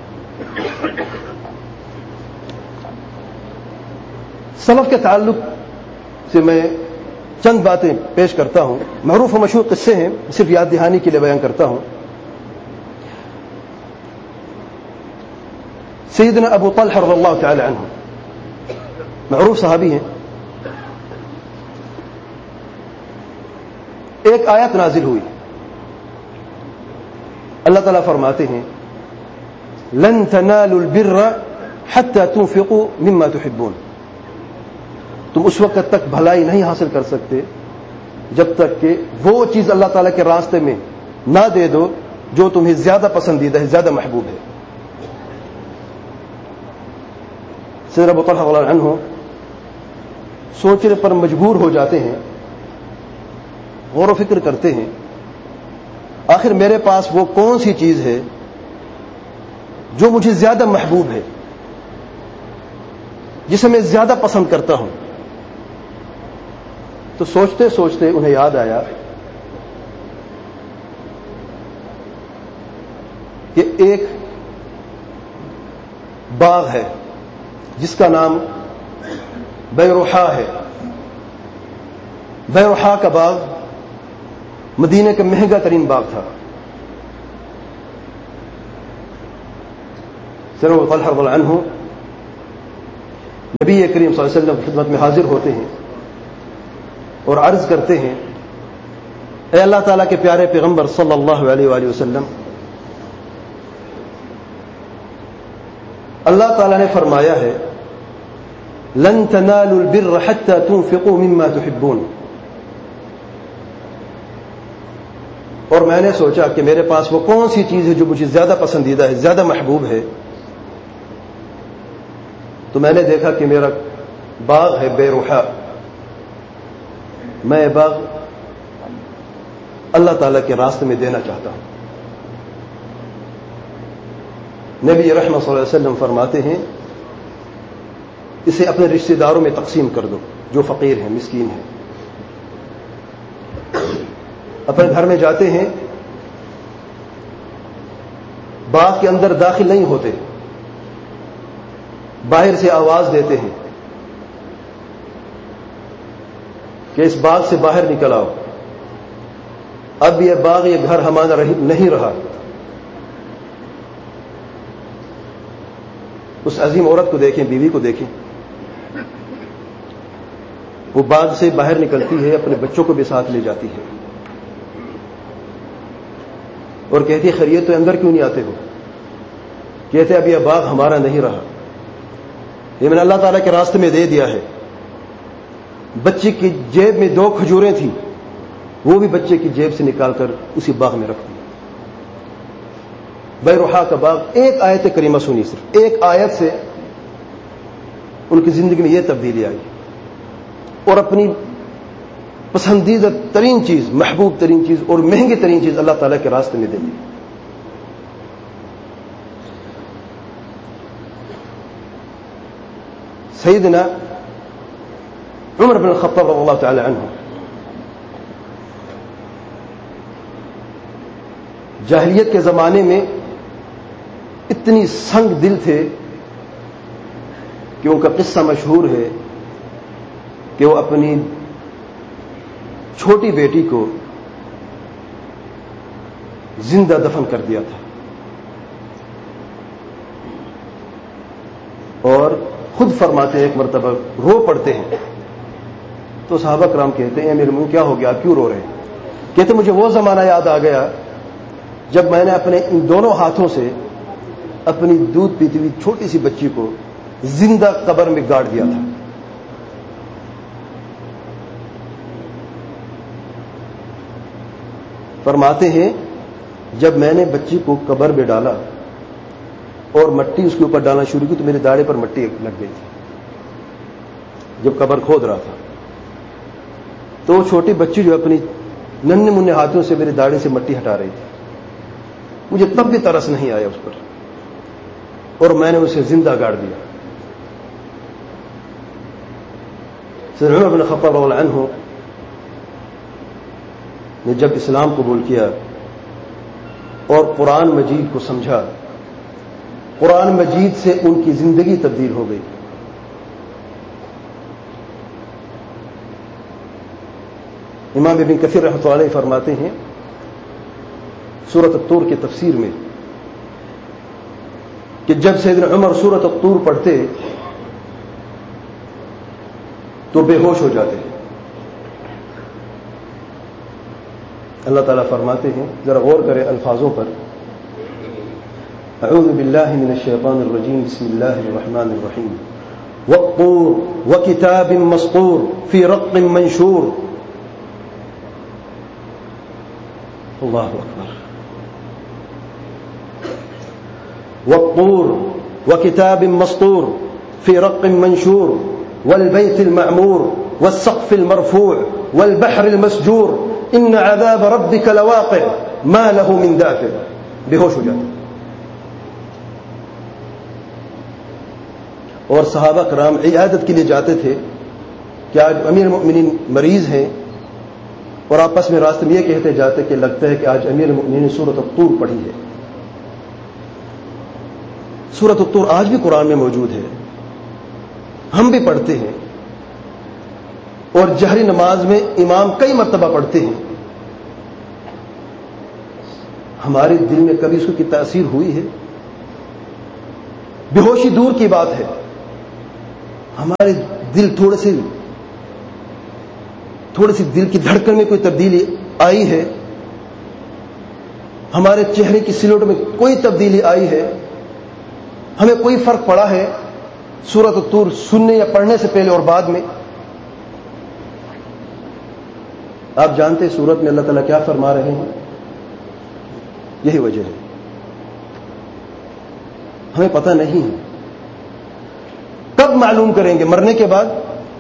سلف کے تعلق سے میں چند باتیں پیش کرتا ہوں. معروف و مشہور قصے ہیں، صرف یاد دہانی کے لیے بیان کرتا ہوں. سیدنا ابو طلحہ رضی اللہ تعالی عنہ معروف صحابی ہیں. ایک آیت نازل ہوئی، اللہ تعالیٰ فرماتے ہیں لن تنالوا البر حتى تنفقوا مما تحبون. تم اس وقت تک بھلائی نہیں حاصل کر سکتے جب تک کہ وہ چیز اللہ تعالیٰ کے راستے میں نہ دے دو جو تمہیں زیادہ پسندیدہ ہے، زیادہ محبوب ہے. سیدنا ابو طلحہ رضی اللہ عنہ سوچنے پر مجبور ہو جاتے ہیں، غور و فکر کرتے ہیں، آخر میرے پاس وہ کون سی چیز ہے جو مجھے زیادہ محبوب ہے، جسے میں زیادہ پسند کرتا ہوں. تو سوچتے سوچتے انہیں یاد آیا کہ ایک باغ ہے جس کا نام بیروحا ہے. بیروحا کا باغ مدینے کا مہنگا ترین باغ تھا. سیدنا ابو طلحہ رضی اللہ عنہ نبی کریم صلی اللہ علیہ وسلم کی خدمت میں حاضر ہوتے ہیں اور عرض کرتے ہیں، اے اللہ تعالیٰ کے پیارے پیغمبر صلی اللہ علیہ وآلہ وسلم، اللہ تعالیٰ نے فرمایا ہے لن تنالوا البر حتى تنفقوا مما تحبون، اور میں نے سوچا کہ میرے پاس وہ کون سی چیز ہے جو مجھے زیادہ پسندیدہ ہے، زیادہ محبوب ہے، تو میں نے دیکھا کہ میرا باغ ہے بے روحا، میں باغ اللہ تعالیٰ کے راستے میں دینا چاہتا ہوں۔ نبی رحمت صلی اللہ علیہ وسلم فرماتے ہیں اسے اپنے رشتہ داروں میں تقسیم کر دو جو فقیر ہیں، مسکین ہیں۔ اپنے گھر میں جاتے ہیں، باغ کے اندر داخل نہیں ہوتے، باہر سے آواز دیتے ہیں کہ اس باغ سے باہر نکل آؤ، اب یہ باغ یہ گھر ہمارا نہیں رہا۔ اس عظیم عورت کو دیکھیں، بیوی کو دیکھیں، وہ باغ سے باہر نکلتی ہے، اپنے بچوں کو بھی ساتھ لے جاتی ہے اور کہتی ہے خیریت تو اندر کیوں نہیں آتے ہو؟ کہتے اب یہ باغ ہمارا نہیں رہا، یہ میں نے اللہ تعالیٰ کے راستے میں دے دیا ہے۔ بچے کی جیب میں دو کھجوریں تھیں، وہ بھی بچے کی جیب سے نکال کر اسی باغ میں رکھ دی۔ بے روحا کا باغ، ایک آیت کریمہ سنی، صرف ایک آیت سے ان کی زندگی میں یہ تبدیلی آئی اور اپنی پسندیدہ ترین چیز، محبوب ترین چیز اور مہنگی ترین چیز اللہ تعالیٰ کے راستے میں دے دی۔ سیدنا عمر بن الخطاب رضی اللہ تعالی عنہ جاہلیت کے زمانے میں اتنی سنگ دل تھے کہ ان کا قصہ مشہور ہے کہ وہ اپنی چھوٹی بیٹی کو زندہ دفن کر دیا تھا اور خود فرماتے ہیں ایک مرتبہ رو پڑتے ہیں تو صحابہ کرام کہتے ہیں امیر المومنین کیا ہو گیا، آپ کیوں رو رہے ہیں؟ کہتے مجھے وہ زمانہ یاد آ گیا جب میں نے اپنے ان دونوں ہاتھوں سے اپنی دودھ پیتی ہوئی چھوٹی سی بچی کو زندہ قبر میں گاڑ دیا تھا۔ فرماتے ہیں جب میں نے بچی کو قبر میں ڈالا اور مٹی اس کے اوپر ڈالنا شروع کی تو میرے داڑھے پر مٹی لگ گئی تھی جب قبر کھود رہا تھا، تو وہ چھوٹی بچی جو اپنی ننھے منھے ہاتھوں سے میرے داڑھے سے مٹی ہٹا رہی تھی، مجھے تب بھی ترس نہیں آیا اس پر اور میں نے اسے زندہ گاڑ دیا۔ سیدنا عمر بن الخطاب رضی اللہ عنہ نے جب اسلام قبول کیا اور قرآن مجید کو سمجھا، قرآن مجید سے ان کی زندگی تبدیل ہو گئی۔ امام ابن کثیر رحمۃ اللہ علیہ فرماتے ہیں سورۃ الطور کی تفسیر میں کہ جب سیدنا عمر سورۃ الطور پڑھتے تو بے ہوش ہو جاتے ہیں۔ اللہ تعالیٰ فرماتے ہیں، ذرا غور کریں الفاظوں پر، اعوذ باللہ من الشیطان الرجیم، بسم اللہ الرحمن الرحیم، والطور وکتاب مسطور فی رق منشور۔ اللہ اکبر۔ والطور وكتاب مسطور في رق منشور والبيت المعمور والسقف المرفوع والبحر المسجور إن عذاب ربك لواقع ما له من دافع۔ بے ہوش ہو جاتے اور صحابہ کرام عیادت کے لیے جاتے تھے کہ آج امیر المؤمنین مریض ہیں اور آپس میں راستے میں یہ کہتے جاتے کہ لگتا ہے کہ آج امیر المؤمنین نے سورۃ الطور پڑھی ہے۔ سورۃ الطور آج بھی قرآن میں موجود ہے، ہم بھی پڑھتے ہیں اور جہری نماز میں امام کئی مرتبہ پڑھتے ہیں۔ ہمارے دل میں کبھی اس کی تاثیر ہوئی ہے؟ بے ہوشی دور کی بات ہے، ہمارے دل تھوڑے سے تھوڑی سی دل کی دھڑکن میں کوئی تبدیلی آئی ہے، ہمارے چہرے کی سلوٹ میں کوئی تبدیلی آئی ہے، ہمیں کوئی فرق پڑا ہے سورۃ الطور سننے یا پڑھنے سے پہلے اور بعد میں؟ آپ جانتے ہیں سورت میں اللہ تعالیٰ کیا فرما رہے ہیں؟ یہی وجہ ہے، ہمیں پتہ نہیں ہے۔ کب معلوم کریں گے؟ مرنے کے بعد؟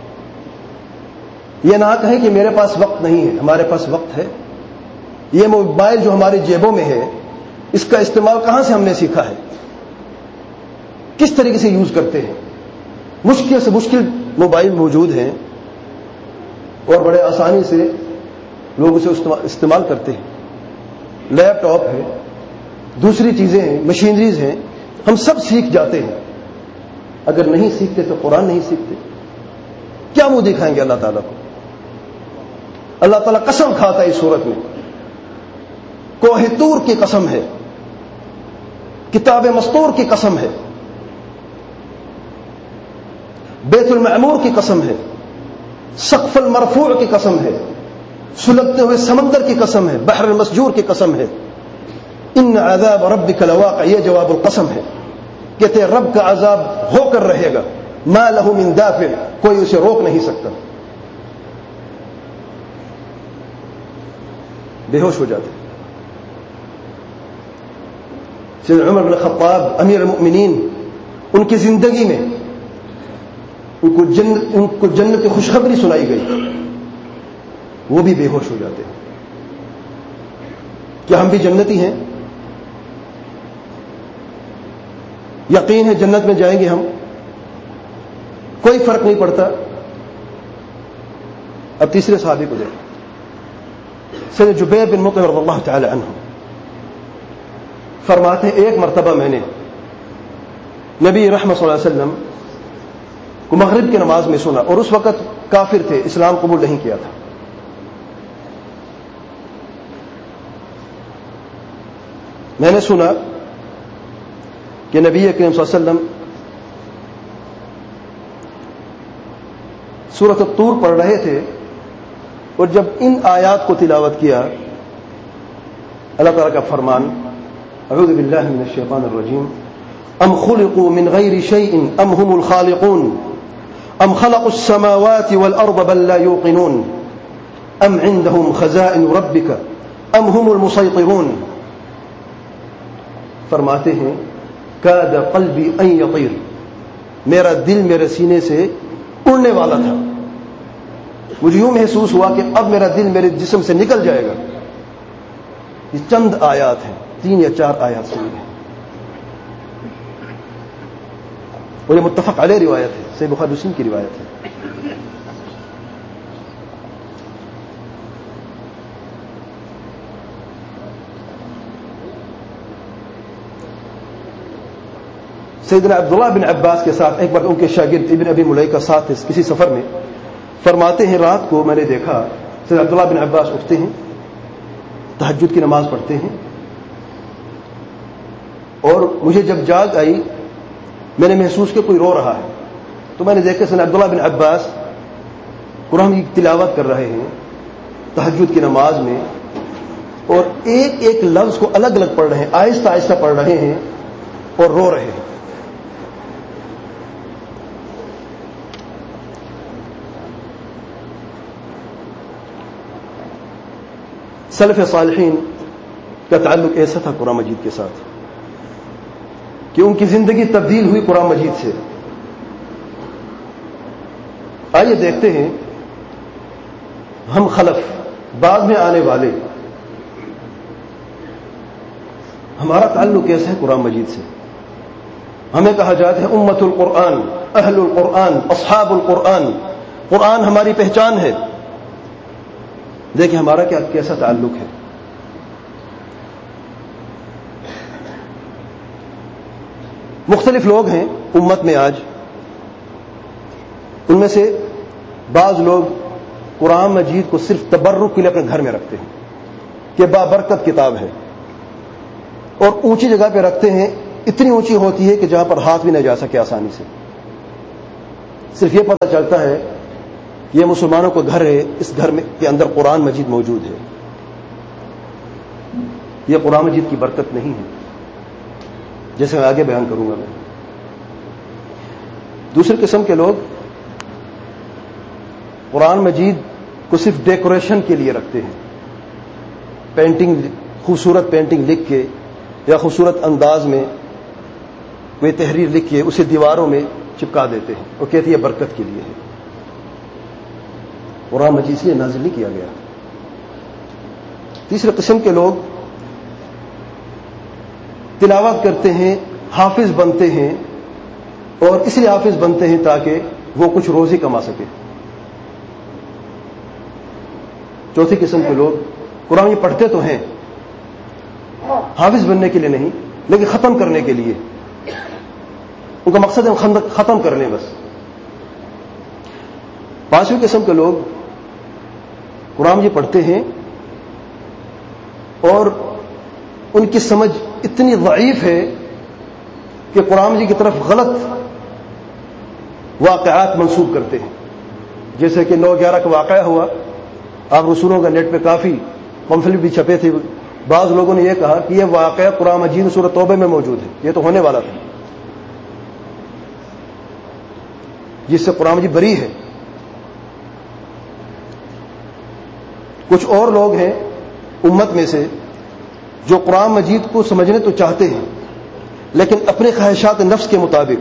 یہ نہ کہیں کہ میرے پاس وقت نہیں ہے، ہمارے پاس وقت ہے۔ یہ موبائل جو ہماری جیبوں میں ہے، اس کا استعمال کہاں سے ہم نے سیکھا ہے؟ کس طریقے سے یوز کرتے ہیں؟ مشکل سے مشکل موبائل موجود ہیں اور بڑے آسانی سے لوگ اسے استعمال کرتے ہیں۔ لیپ ٹاپ ہے، دوسری چیزیں ہیں، مشینریز ہیں، ہم سب سیکھ جاتے ہیں۔ اگر نہیں سیکھتے تو قرآن نہیں سیکھتے، کیا منہ دکھائیں گے اللہ تعالیٰ کو؟ اللہ تعالیٰ قسم کھاتا ہے اس صورت میں، کوہ طور کی قسم ہے، کتاب مستور کی قسم ہے، بیت المعمور کی قسم ہے، سقف المرفوع کی قسم ہے، سلگتے ہوئے سمندر کی قسم ہے، بحر المسجور کی قسم ہے۔ ان عذاب ربک لواقع، یہ جواب القسم ہے، کہتے رب کا عذاب ہو کر رہے گا، ما لہ من دافع، کوئی اسے روک نہیں سکتا۔ بے ہوش ہو جاتے۔ سیدنا عمر بن الخطاب امیر المؤمنین، ان کی زندگی میں ان کو جنت ان کو جنت کی خوشخبری سنائی گئی، وہ بھی بے ہوش ہو جاتے ہیں۔ کیا ہم بھی جنتی ہیں؟ یقین ہے جنت میں جائیں گے ہم، کوئی فرق نہیں پڑتا۔ اب تیسرے صحابی کو دیکھیں، سیدنا جبیر بن مطعم رضی اللہ تعالی عنہ فرماتے ہیں ایک مرتبہ میں نے نبی رحمت صلی اللہ علیہ وسلم کو مغرب کی نماز میں سنا، اور اس وقت کافر تھے، اسلام قبول نہیں کیا تھا۔ میں نے سنا کہ نبی کریم صلی اللہ علیہ وسلم سورۃ الطور پڑھ رہے تھے، اور جب ان آیات کو تلاوت کیا، اللہ تعالیٰ کا فرمان، اعوذ باللہ من الشیطان الرجیم، ام خلقوا من غیر شیء ام هم الخالقون ام خلقوا السماوات والارض بل لا یوقنون ام عندهم خزائن ربک ام هم المسیطرون۔ فرماتے ہیں کاد قلبی ان یطیر، میرا دل میرے سینے سے اڑنے والا تھا، مجھے یوں محسوس ہوا کہ اب میرا دل میرے جسم سے نکل جائے گا۔ یہ چند آیات ہیں، تین یا چار آیات سے ہیں، اور یہ متفق علیہ روایت ہے، صحیح بخاری مسلم کی روایت ہے۔ سیدنا عبداللہ بن عباس کے ساتھ ایک بار ان کے شاگرد ابن ابی ملیکہ ساتھ کسی سفر میں، فرماتے ہیں رات کو میں نے دیکھا سیدنا عبداللہ بن عباس اٹھتے ہیں، تہجد کی نماز پڑھتے ہیں، اور مجھے جب جاگ آئی میں نے محسوس کیا کوئی رو رہا ہے، تو میں نے دیکھا سیدنا عبداللہ بن عباس قرآن کی تلاوت کر رہے ہیں تہجد کی نماز میں، اور ایک ایک لفظ کو الگ الگ پڑھ رہے ہیں، آہستہ آہستہ پڑھ رہے ہیں اور رو رہے ہیں۔ سلف صالحین کا تعلق ایسا تھا قرآن مجید کے ساتھ کہ ان کی زندگی تبدیل ہوئی قرآن مجید سے۔ آئیے دیکھتے ہیں ہم خلف، بعد میں آنے والے، ہمارا تعلق کیسا ہے قرآن مجید سے۔ ہمیں کہا جاتا ہے امت القرآن، اہل القرآن، اصحاب القرآن، قرآن ہماری پہچان ہے۔ دیکھیں ہمارا کیا کیسا تعلق ہے۔ مختلف لوگ ہیں امت میں آج، ان میں سے بعض لوگ قرآن مجید کو صرف تبرک کے لیے اپنے گھر میں رکھتے ہیں کہ بابرکت کتاب ہے، اور اونچی جگہ پہ رکھتے ہیں اتنی اونچی ہوتی ہے کہ جہاں پر ہاتھ بھی نہ جا سکے آسانی سے. صرف یہ پتہ چلتا ہے کہ یہ مسلمانوں کا گھر ہے, اس گھر میں کے اندر قرآن مجید موجود ہے. یہ قرآن مجید کی برکت نہیں ہے, جیسے میں آگے بیان کروں گا. میں دوسری قسم کے لوگ قرآن مجید کو صرف ڈیکوریشن کے لیے رکھتے ہیں. پینٹنگ, خوبصورت پینٹنگ لکھ کے یا خوبصورت انداز میں کوئی تحریر لکھ کے اسے دیواروں میں چپکا دیتے ہیں اور کہتے ہیں یہ برکت کے لیے ہے. قرآن مجید اس لیے نازل نہیں کیا گیا. تیسری قسم کے لوگ تلاوت کرتے ہیں, حافظ بنتے ہیں, اور اس لیے حافظ بنتے ہیں تاکہ وہ کچھ روزی کما سکے. چوتھی قسم کے لوگ قرآن پڑھتے تو ہیں, حافظ بننے کے لیے نہیں, لیکن ختم کرنے کے لیے. ان کا مقصد ہے ختم کر لیں بس. پانچویں قسم کے لوگ قرآن جی پڑھتے ہیں اور ان کی سمجھ اتنی ضعیف ہے کہ قرآن جی کی طرف غلط واقعات منسوب کرتے ہیں. جیسے کہ نو گیارہ کا واقعہ ہوا, آپ رسولوں کا نیٹ پہ کافی پمفلٹ بھی چھپے تھے. بعض لوگوں نے یہ کہا کہ یہ واقعہ قرآن مجید سورۃ توبہ میں موجود ہے, یہ تو ہونے والا تھا, جس سے قرآن مجید بری ہے. کچھ اور لوگ ہیں امت میں سے جو قرآن مجید کو سمجھنے تو چاہتے ہیں, لیکن اپنے خواہشات نفس کے مطابق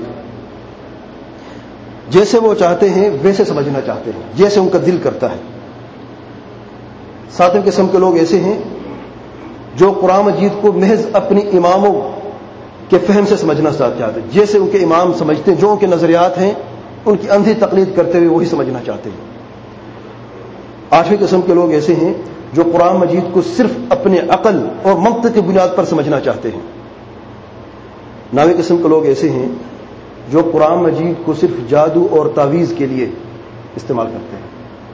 جیسے وہ چاہتے ہیں ویسے سمجھنا چاہتے ہیں, جیسے ان کا دل کرتا ہے. ساتویں قسم کے لوگ ایسے ہیں جو قرآن مجید کو محض اپنی اماموں کے فہم سے سمجھنا چاہتے ہیں, جیسے ان کے امام سمجھتے ہیں, جو ان کے نظریات ہیں ان کی اندھی تقلید کرتے ہوئے وہی سمجھنا چاہتے ہیں. آٹھویں قسم کے لوگ ایسے ہیں جو قرآن مجید کو صرف اپنے عقل اور منطق کی بنیاد پر سمجھنا چاہتے ہیں. نویں قسم کے لوگ ایسے ہیں جو قرآن مجید کو صرف جادو اور تعویذ کے لیے استعمال کرتے ہیں.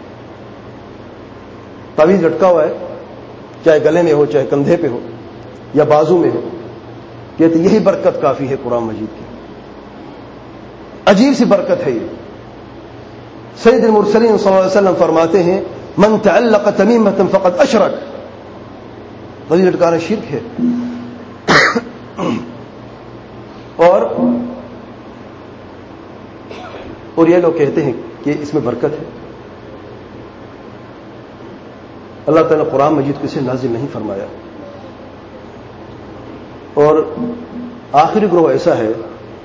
تعویذ لٹکا ہوا ہے, چاہے گلے میں ہو, چاہے کندھے پہ ہو یا بازو میں ہو, کہتے یہی برکت کافی ہے قرآن مجید کی. عجیب سی برکت ہے یہ. سید المرسلین صلی اللہ علیہ وسلم فرماتے ہیں من تعلق تمیمۃ فقد اشرک, تعویذ لٹکانا شرک ہے. اور اور یہ لوگ کہتے ہیں کہ اس میں برکت ہے. اللہ تعالیٰ نے قرآن مجید کو اسے نازل نہیں فرمایا. اور آخری گروہ ایسا ہے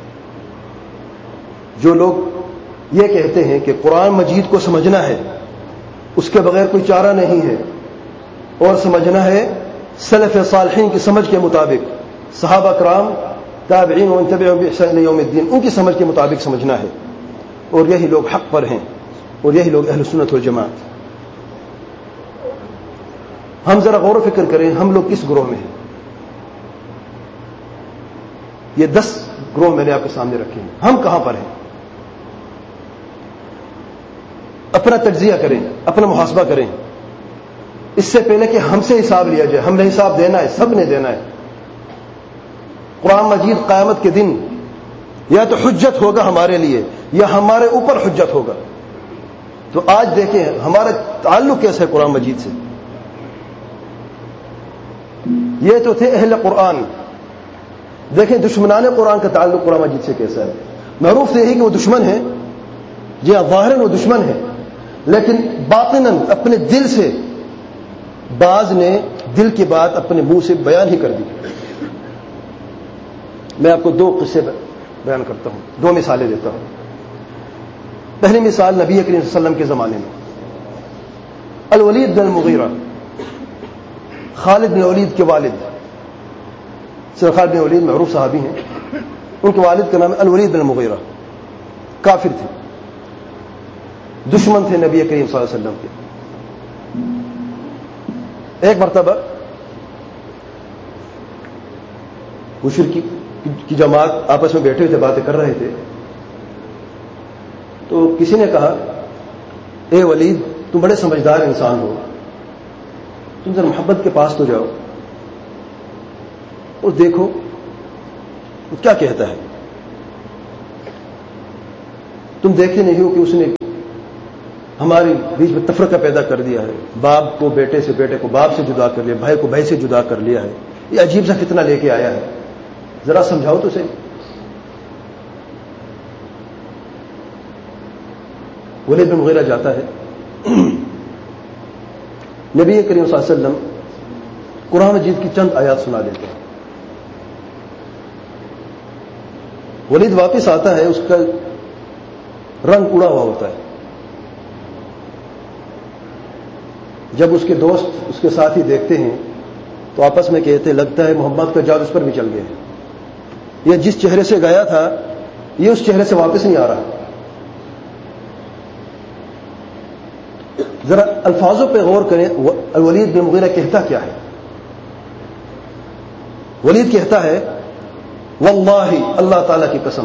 جو لوگ یہ کہتے ہیں کہ قرآن مجید کو سمجھنا ہے, اس کے بغیر کوئی چارہ نہیں ہے, اور سمجھنا ہے سلف صالحین کی سمجھ کے مطابق, صحابہ کرام, تابعین ومن تبعهم بإحسان إلى يوم الدین, ان کی سمجھ کے مطابق سمجھنا ہے. اور یہی لوگ حق پر ہیں, اور یہی لوگ اہل سنت والجماعت. ہم ذرا غور و فکر کریں ہم لوگ کس گروہ میں ہیں. یہ دس گروہ میں نے آپ کے سامنے رکھے ہیں, ہم کہاں پر ہیں؟ اپنا تجزیہ کریں, اپنا محاسبہ کریں, اس سے پہلے کہ ہم سے حساب لیا جائے. ہم نے حساب دینا ہے, سب نے دینا ہے. قرآن مجید قیامت کے دن یا تو حجت ہوگا ہمارے لیے یا ہمارے اوپر حجت ہوگا. تو آج دیکھیں ہمارا تعلق کیسا ہے قرآن مجید سے. یہ تو تھے اہل قرآن, دیکھیں دشمنان قرآن کا تعلق قرآن مجید سے کیسا ہے. معروف یہی کہ وہ دشمن ہیں, جی ہاں ظاہراً وہ دشمن ہیں, لیکن باطناً اپنے دل سے بعض نے دل کی بات اپنے منہ سے بیان ہی کر دی. میں آپ کو دو قصے بیان کرتا ہوں, دو مثالیں دیتا ہوں. پہلی مثال نبی کریم صلی اللہ علیہ وسلم کے زمانے میں الولید بن المغیرہ, خالد بن ولید کے والد. سر خالد بن ولید معروف صحابی ہیں, ان کے والد کا نام ہے الولید بن المغیرہ. کافر تھے, دشمن تھے نبی کریم صلی اللہ علیہ وسلم کے. ایک مرتبہ مشرکی کی جماعت آپس میں بیٹھے ہوئے تھے, باتیں کر رہے تھے. تو کسی نے کہا اے ولید تم بڑے سمجھدار انسان ہو, تم ذرا محبت کے پاس تو جاؤ اور دیکھو وہ کیا کہتا ہے؟ تم دیکھتے نہیں ہو کہ اس نے ہمارے بیچ میں تفرقہ پیدا کر دیا ہے، باپ کو بیٹے سے، بیٹے کو باپ سے جدا کر لیا، بھائی کو بھائی سے جدا کر لیا ہے، یہ عجیب سا فتنہ لے کے آیا ہے، ذرا سمجھاؤ تو صحیح۔ ولید بن مغیرہ جاتا ہے، نبی کریم صلی اللہ علیہ وسلم قرآن مجید کی چند آیات سنا دیتے ہیں، ولید واپس آتا ہے، اس کا رنگ اڑا ہوا ہوتا ہے۔ جب اس کے دوست اس کے ساتھی دیکھتے ہیں تو آپس میں کہتے لگتا ہے محمد کا جادو اس پر بھی چل گیا ہے، یہ جس چہرے سے گیا تھا یہ اس چہرے سے واپس نہیں آ رہا۔ ذرا الفاظوں پہ غور کریں، ولید بن مغیرہ کہتا کیا ہے؟ ولید کہتا ہے واللہ، اللہ تعالیٰ کی قسم،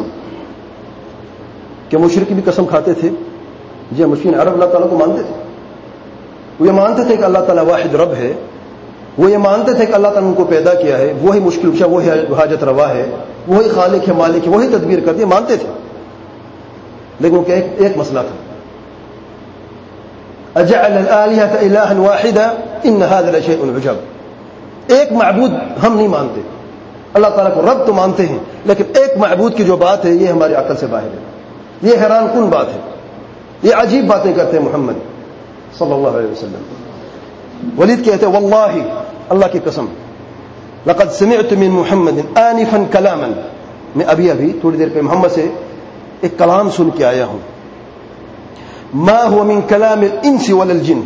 کہ مشرک بھی قسم کھاتے تھے، جی مشرکین عرب اللہ تعالیٰ کو مانتے تھے، وہ یہ مانتے تھے کہ اللہ تعالیٰ واحد رب ہے، وہ یہ مانتے تھے کہ اللہ تعالیٰ نے ان کو پیدا کیا ہے، وہی مشکل کشا، وہی حاجت روا ہے، وہی خالق ہے، مالک ہے، وہی تدبیر کرتے ہیں، مانتے تھے، لیکن ان کا ایک, ایک مسئلہ تھا، اجعل الآلهة إلها واحدا ان هذا لشيء عجب، ایک معبود ہم نہیں مانتے، اللہ تعالیٰ کو رب تو مانتے ہیں، لیکن ایک معبود کی جو بات ہے یہ ہماری عقل سے باہر ہے، یہ حیران کن بات ہے، یہ عجیب باتیں کرتے ہیں محمد صلی اللہ علیہ وسلم۔ ولید کہتے ہیں واللہ، اللہ کی قسم، لقد سمعت من محمد آنفا کلاما، میں ابھی ابھی تھوڑی دیر پہ محمد سے ایک کلام سن کے آیا ہوں، ما هو من کلام الانس ولا الجن،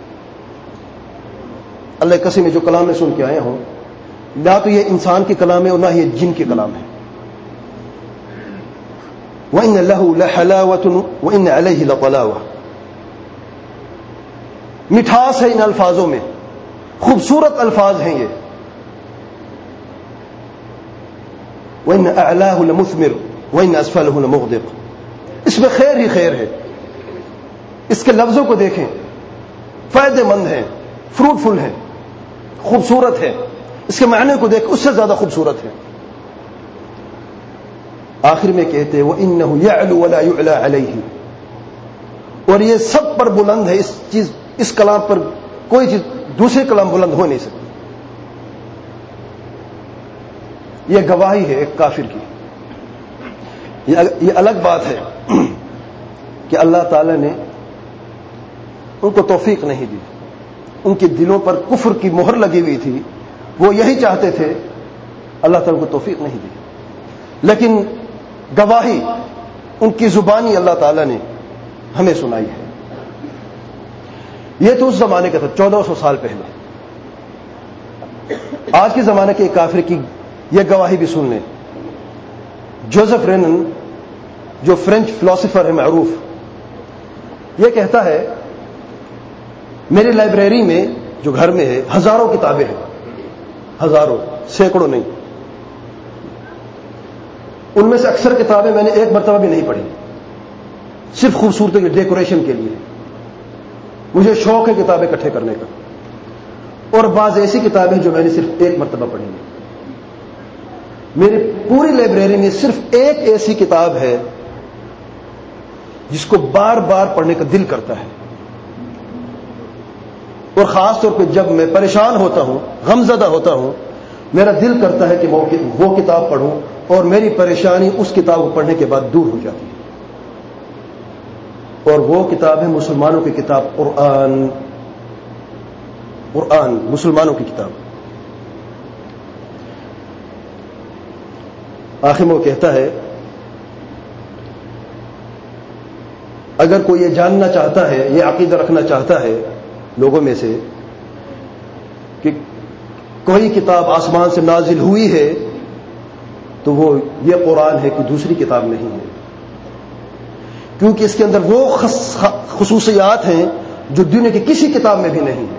اللہ کی قسم، جو کلام میں سن کے آیا ہوں نہ تو یہ انسان کے کلام ہے اور نہ یہ جن کے کلام ہے، وَإِنَّ لَهُ لَحَلَاوَةٌ وَإِنَّ عَلَيْهِ لَطَلَاوَةٌ، مٹھاس ہے ان الفاظوں میں، خوبصورت الفاظ ہیں یہ، وَإِنَّ أَعْلَاهُ لَمُثْمِرٌ وَإِنَّ أَسْفَلَهُ لَمُغْدِقٌ، اس میں خیر ہی خیر ہے، اس کے لفظوں کو دیکھیں، فائدے مند ہیں، فروٹفل ہیں، خوبصورت ہے، اس کے معنی کو دیکھ، اس سے زیادہ خوبصورت ہے۔ آخر میں کہتے ہیں وَإِنَّهُ يَعْلُو وَلَا يُعْلَى عَلَيْهِ، اور یہ سب پر بلند ہے، اس چیز، اس کلام پر کوئی چیز دوسرے کلام بلند ہو نہیں سکتی۔ یہ گواہی ہے ایک کافر کی۔ یہ الگ بات ہے کہ اللہ تعالی نے ان کو توفیق نہیں دی، ان کے دلوں پر کفر کی مہر لگی ہوئی تھی، وہ یہی چاہتے تھے، اللہ تعالیٰ کو توفیق نہیں دی، لیکن گواہی ان کی زبانی اللہ تعالیٰ نے ہمیں سنائی ہے۔ یہ تو اس زمانے کا تھا، چودہ سو سال پہلے۔ آج کے زمانے کے ایک کافر کی یہ گواہی بھی سن لیں۔ جوزف رینن، جو فرینچ فلاسفر ہے معروف، یہ کہتا ہے میری لائبریری میں جو گھر میں ہے ہزاروں کتابیں ہیں، ہزاروں، سینکڑوں نہیں، ان میں سے اکثر کتابیں میں نے ایک مرتبہ بھی نہیں پڑھی، صرف خوبصورتی کے ڈیکوریشن کے لیے، مجھے شوق ہے کتابیں اکٹھے کرنے کا، اور بعض ایسی کتابیں جو میں نے صرف ایک مرتبہ پڑھی ہیں۔ میری پوری لائبریری میں صرف ایک ایسی کتاب ہے جس کو بار بار پڑھنے کا دل کرتا ہے، اور خاص طور پہ جب میں پریشان ہوتا ہوں، غمزدہ ہوتا ہوں، میرا دل کرتا ہے کہ وہ کتاب پڑھوں، اور میری پریشانی اس کتاب کو پڑھنے کے بعد دور ہو جاتی ہے، اور وہ کتاب ہے مسلمانوں کی کتاب، قرآن۔ قرآن مسلمانوں کی کتاب۔ آخر میں وہ کہتا ہے اگر کوئی یہ جاننا چاہتا ہے، یہ عقیدہ رکھنا چاہتا ہے لوگوں میں سے کہ کوئی کتاب آسمان سے نازل ہوئی ہے، تو وہ یہ قرآن ہے کہ دوسری کتاب نہیں ہے، کیونکہ اس کے اندر وہ خصوصیات ہیں جو دنیا کی کسی کتاب میں بھی نہیں ہے۔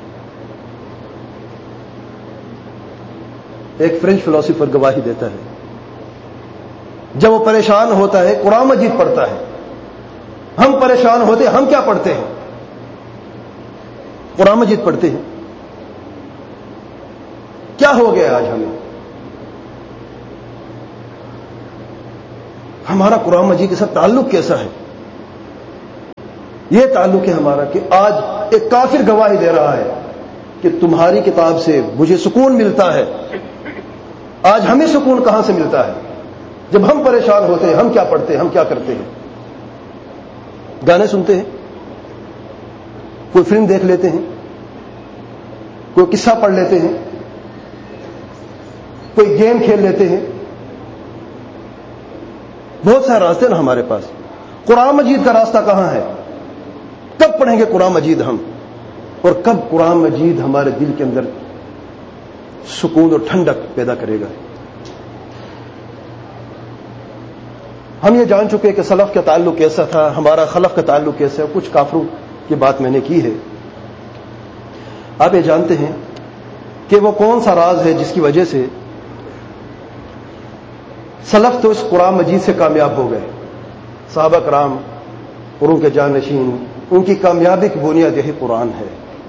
ایک فرینچ فلاسفر گواہی دیتا ہے، جب وہ پریشان ہوتا ہے قرآن مجید پڑھتا ہے۔ ہم پریشان ہوتے ہم کیا پڑھتے ہیں؟ قرآن مجید پڑھتے ہیں۔ کیا ہو گیا آج ہمیں؟ ہمارا قرآن مجید کے ساتھ تعلق کیسا ہے؟ یہ تعلق ہے ہمارا کہ آج ایک کافر گواہی دے رہا ہے کہ تمہاری کتاب سے مجھے سکون ملتا ہے. آج ہمیں سکون کہاں سے ملتا ہے؟ جب ہم پریشان ہوتے ہیں ہم کیا پڑھتے ہیں، ہم کیا کرتے ہیں؟ گانے سنتے ہیں، کوئی فلم دیکھ لیتے ہیں، کوئی قصہ پڑھ لیتے ہیں، کوئی گیم کھیل لیتے ہیں. بہت سارے راستے نا ہمارے پاس. قرآن مجید کا راستہ کہاں ہے؟ کب پڑھیں گے قرآن مجید ہم، اور کب قرآن مجید ہمارے دل کے اندر سکون اور ٹھنڈک پیدا کرے گا؟ ہم یہ جان چکے کہ سلف کا تعلق کیسا تھا، ہمارا خلف کا تعلق کیسا ہے. کچھ کافروں کی بات میں نے کی ہے. آپ یہ جانتے ہیں کہ وہ کون سا راز ہے جس کی وجہ سے سلف تو اس قرآن مجید سے کامیاب ہو گئے. صحابہ کرام اور ان کے جانشین، ان کی کامیابی کی بنیاد یہی قرآن ہے.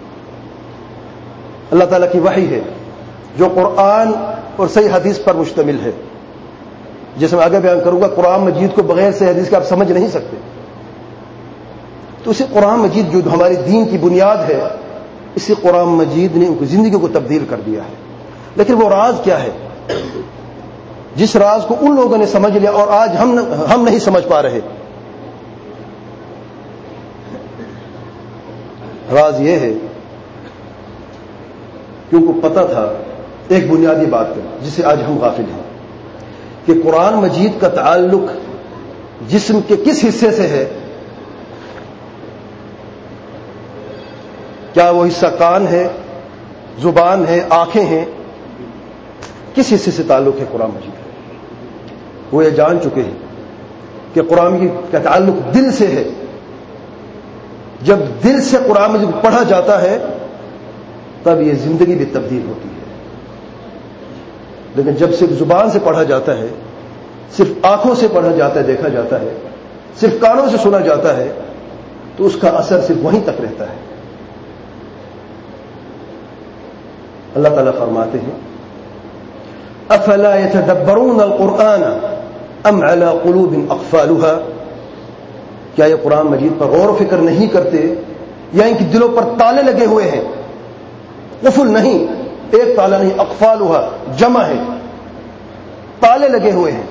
اللہ تعالیٰ کی وحی ہے جو قرآن اور صحیح حدیث پر مشتمل ہے. جیسے میں آگے بیان کروں گا، قرآن مجید کو بغیر صحیح حدیث کے آپ سمجھ نہیں سکتے. تو اسی قرآن مجید جو ہماری دین کی بنیاد ہے، اسی قرآن مجید نے ان کی زندگی کو تبدیل کر دیا ہے. لیکن وہ راز کیا ہے جس راز کو ان لوگوں نے سمجھ لیا اور آج ہم ہم نہیں سمجھ پا رہے؟ راز یہ ہے کہ ان کو پتا تھا ایک بنیادی بات ہے جسے آج ہم غافل ہیں، کہ قرآن مجید کا تعلق جسم کے کس حصے سے ہے. کیا وہ حصہ کان ہے، زبان ہے، آنکھیں ہیں؟ کس حصے سے تعلق ہے قرآن مجید؟ وہ یہ جان چکے ہیں کہ قرآن مجید کا تعلق دل سے ہے. جب دل سے قرآن مجید پڑھا جاتا ہے تب یہ زندگی بھی تبدیل ہوتی ہے. لیکن جب صرف زبان سے پڑھا جاتا ہے، صرف آنکھوں سے پڑھا جاتا ہے، دیکھا جاتا ہے، صرف کانوں سے سنا جاتا ہے، تو اس کا اثر صرف وہیں تک رہتا ہے. اللہ تعالیٰ فرماتے ہیں افلا يتدبرون القرآن ام على قلوب اقفالها، کیا یہ قرآن مجید پر غور و فکر نہیں کرتے یا ان کے دلوں پر تالے لگے ہوئے ہیں؟ قفل نہیں، ایک تالا نہیں، اقفالها جمع ہے، تالے لگے ہوئے ہیں.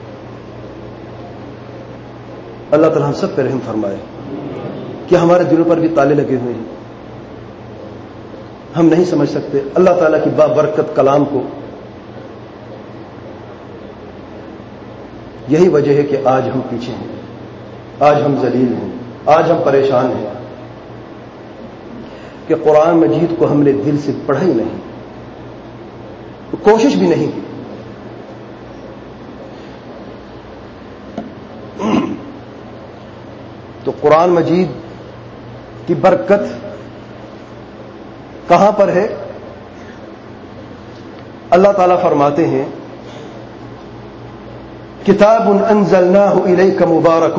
اللہ تعالیٰ ہم سب پہ رحم فرمائے کہ ہمارے دلوں پر بھی تالے لگے ہوئے ہیں، ہم نہیں سمجھ سکتے اللہ تعالیٰ کی بابرکت کلام کو. یہی وجہ ہے کہ آج ہم پیچھے ہیں، آج ہم ذلیل ہیں، آج ہم پریشان ہیں کہ قرآن مجید کو ہم نے دل سے پڑھا ہی نہیں، کوشش بھی نہیں کی. تو قرآن مجید کی برکت کہاں پر ہے؟ اللہ تعالیٰ فرماتے ہیں کتاب انزلناہ الیک مبارک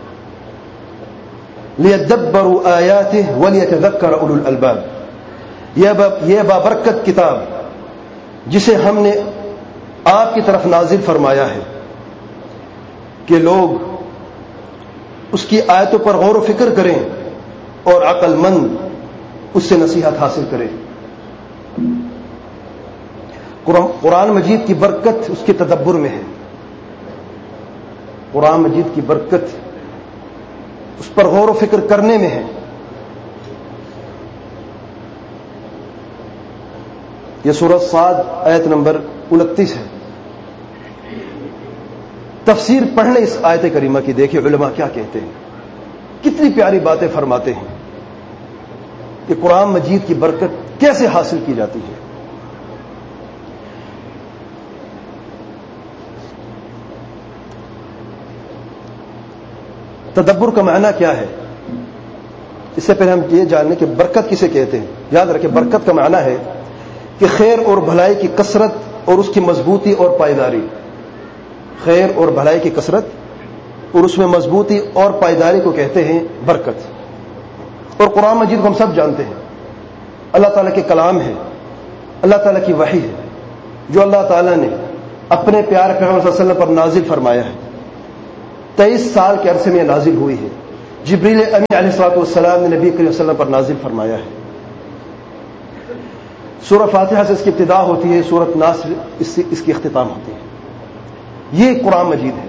لیدبروا آیاتہ ولیتذکر اولو الالباب. یہ بابرکت کتاب جسے ہم نے آپ کی طرف نازل فرمایا ہے کہ لوگ اس کی آیتوں پر غور و فکر کریں اور عقل مند اس سے نصیحت حاصل کریں. قرآن مجید کی برکت اس کے تدبر میں ہے، قرآن مجید کی برکت اس پر غور و فکر کرنے میں ہے. یہ سورۃ صاد آیت نمبر انتیس ہے. تفسیر پڑھنے اس آیت کریمہ کی، دیکھیں علماء کیا کہتے ہیں، کتنی پیاری باتیں فرماتے ہیں کہ قرآن مجید کی برکت کیسے حاصل کی جاتی ہے. تدبر کا معنی کیا ہے؟ اس سے پہلے ہم یہ جاننے کہ برکت کسے کہتے ہیں. یاد رکھیں برکت کا معنی ہے کہ خیر اور بھلائی کی کثرت اور اس کی مضبوطی اور پائیداری. خیر اور بھلائی کی کثرت اور اس میں مضبوطی اور پائیداری کو کہتے ہیں برکت. اور قرآن مجید کو ہم سب جانتے ہیں اللہ تعالیٰ کے کلام ہے، اللہ تعالیٰ کی وحی ہے جو اللہ تعالیٰ نے اپنے پیارے پیغمبر صلی اللہ علیہ وسلم پر نازل فرمایا ہے. तेईस साल के अरसे में नाजिल हुई है। जिब्रील अमीन अलैहिस्सलातु वस्सलाम ने नबी करीम सल्लल्लाहु अलैहि वसल्लम पर नाजिल फरमाया है। सूरह फातिहा से इसकी इब्तिदा होती है, सूरत नास इससे इसकी इख्तिताम होती है। ये कुरान मजीद है।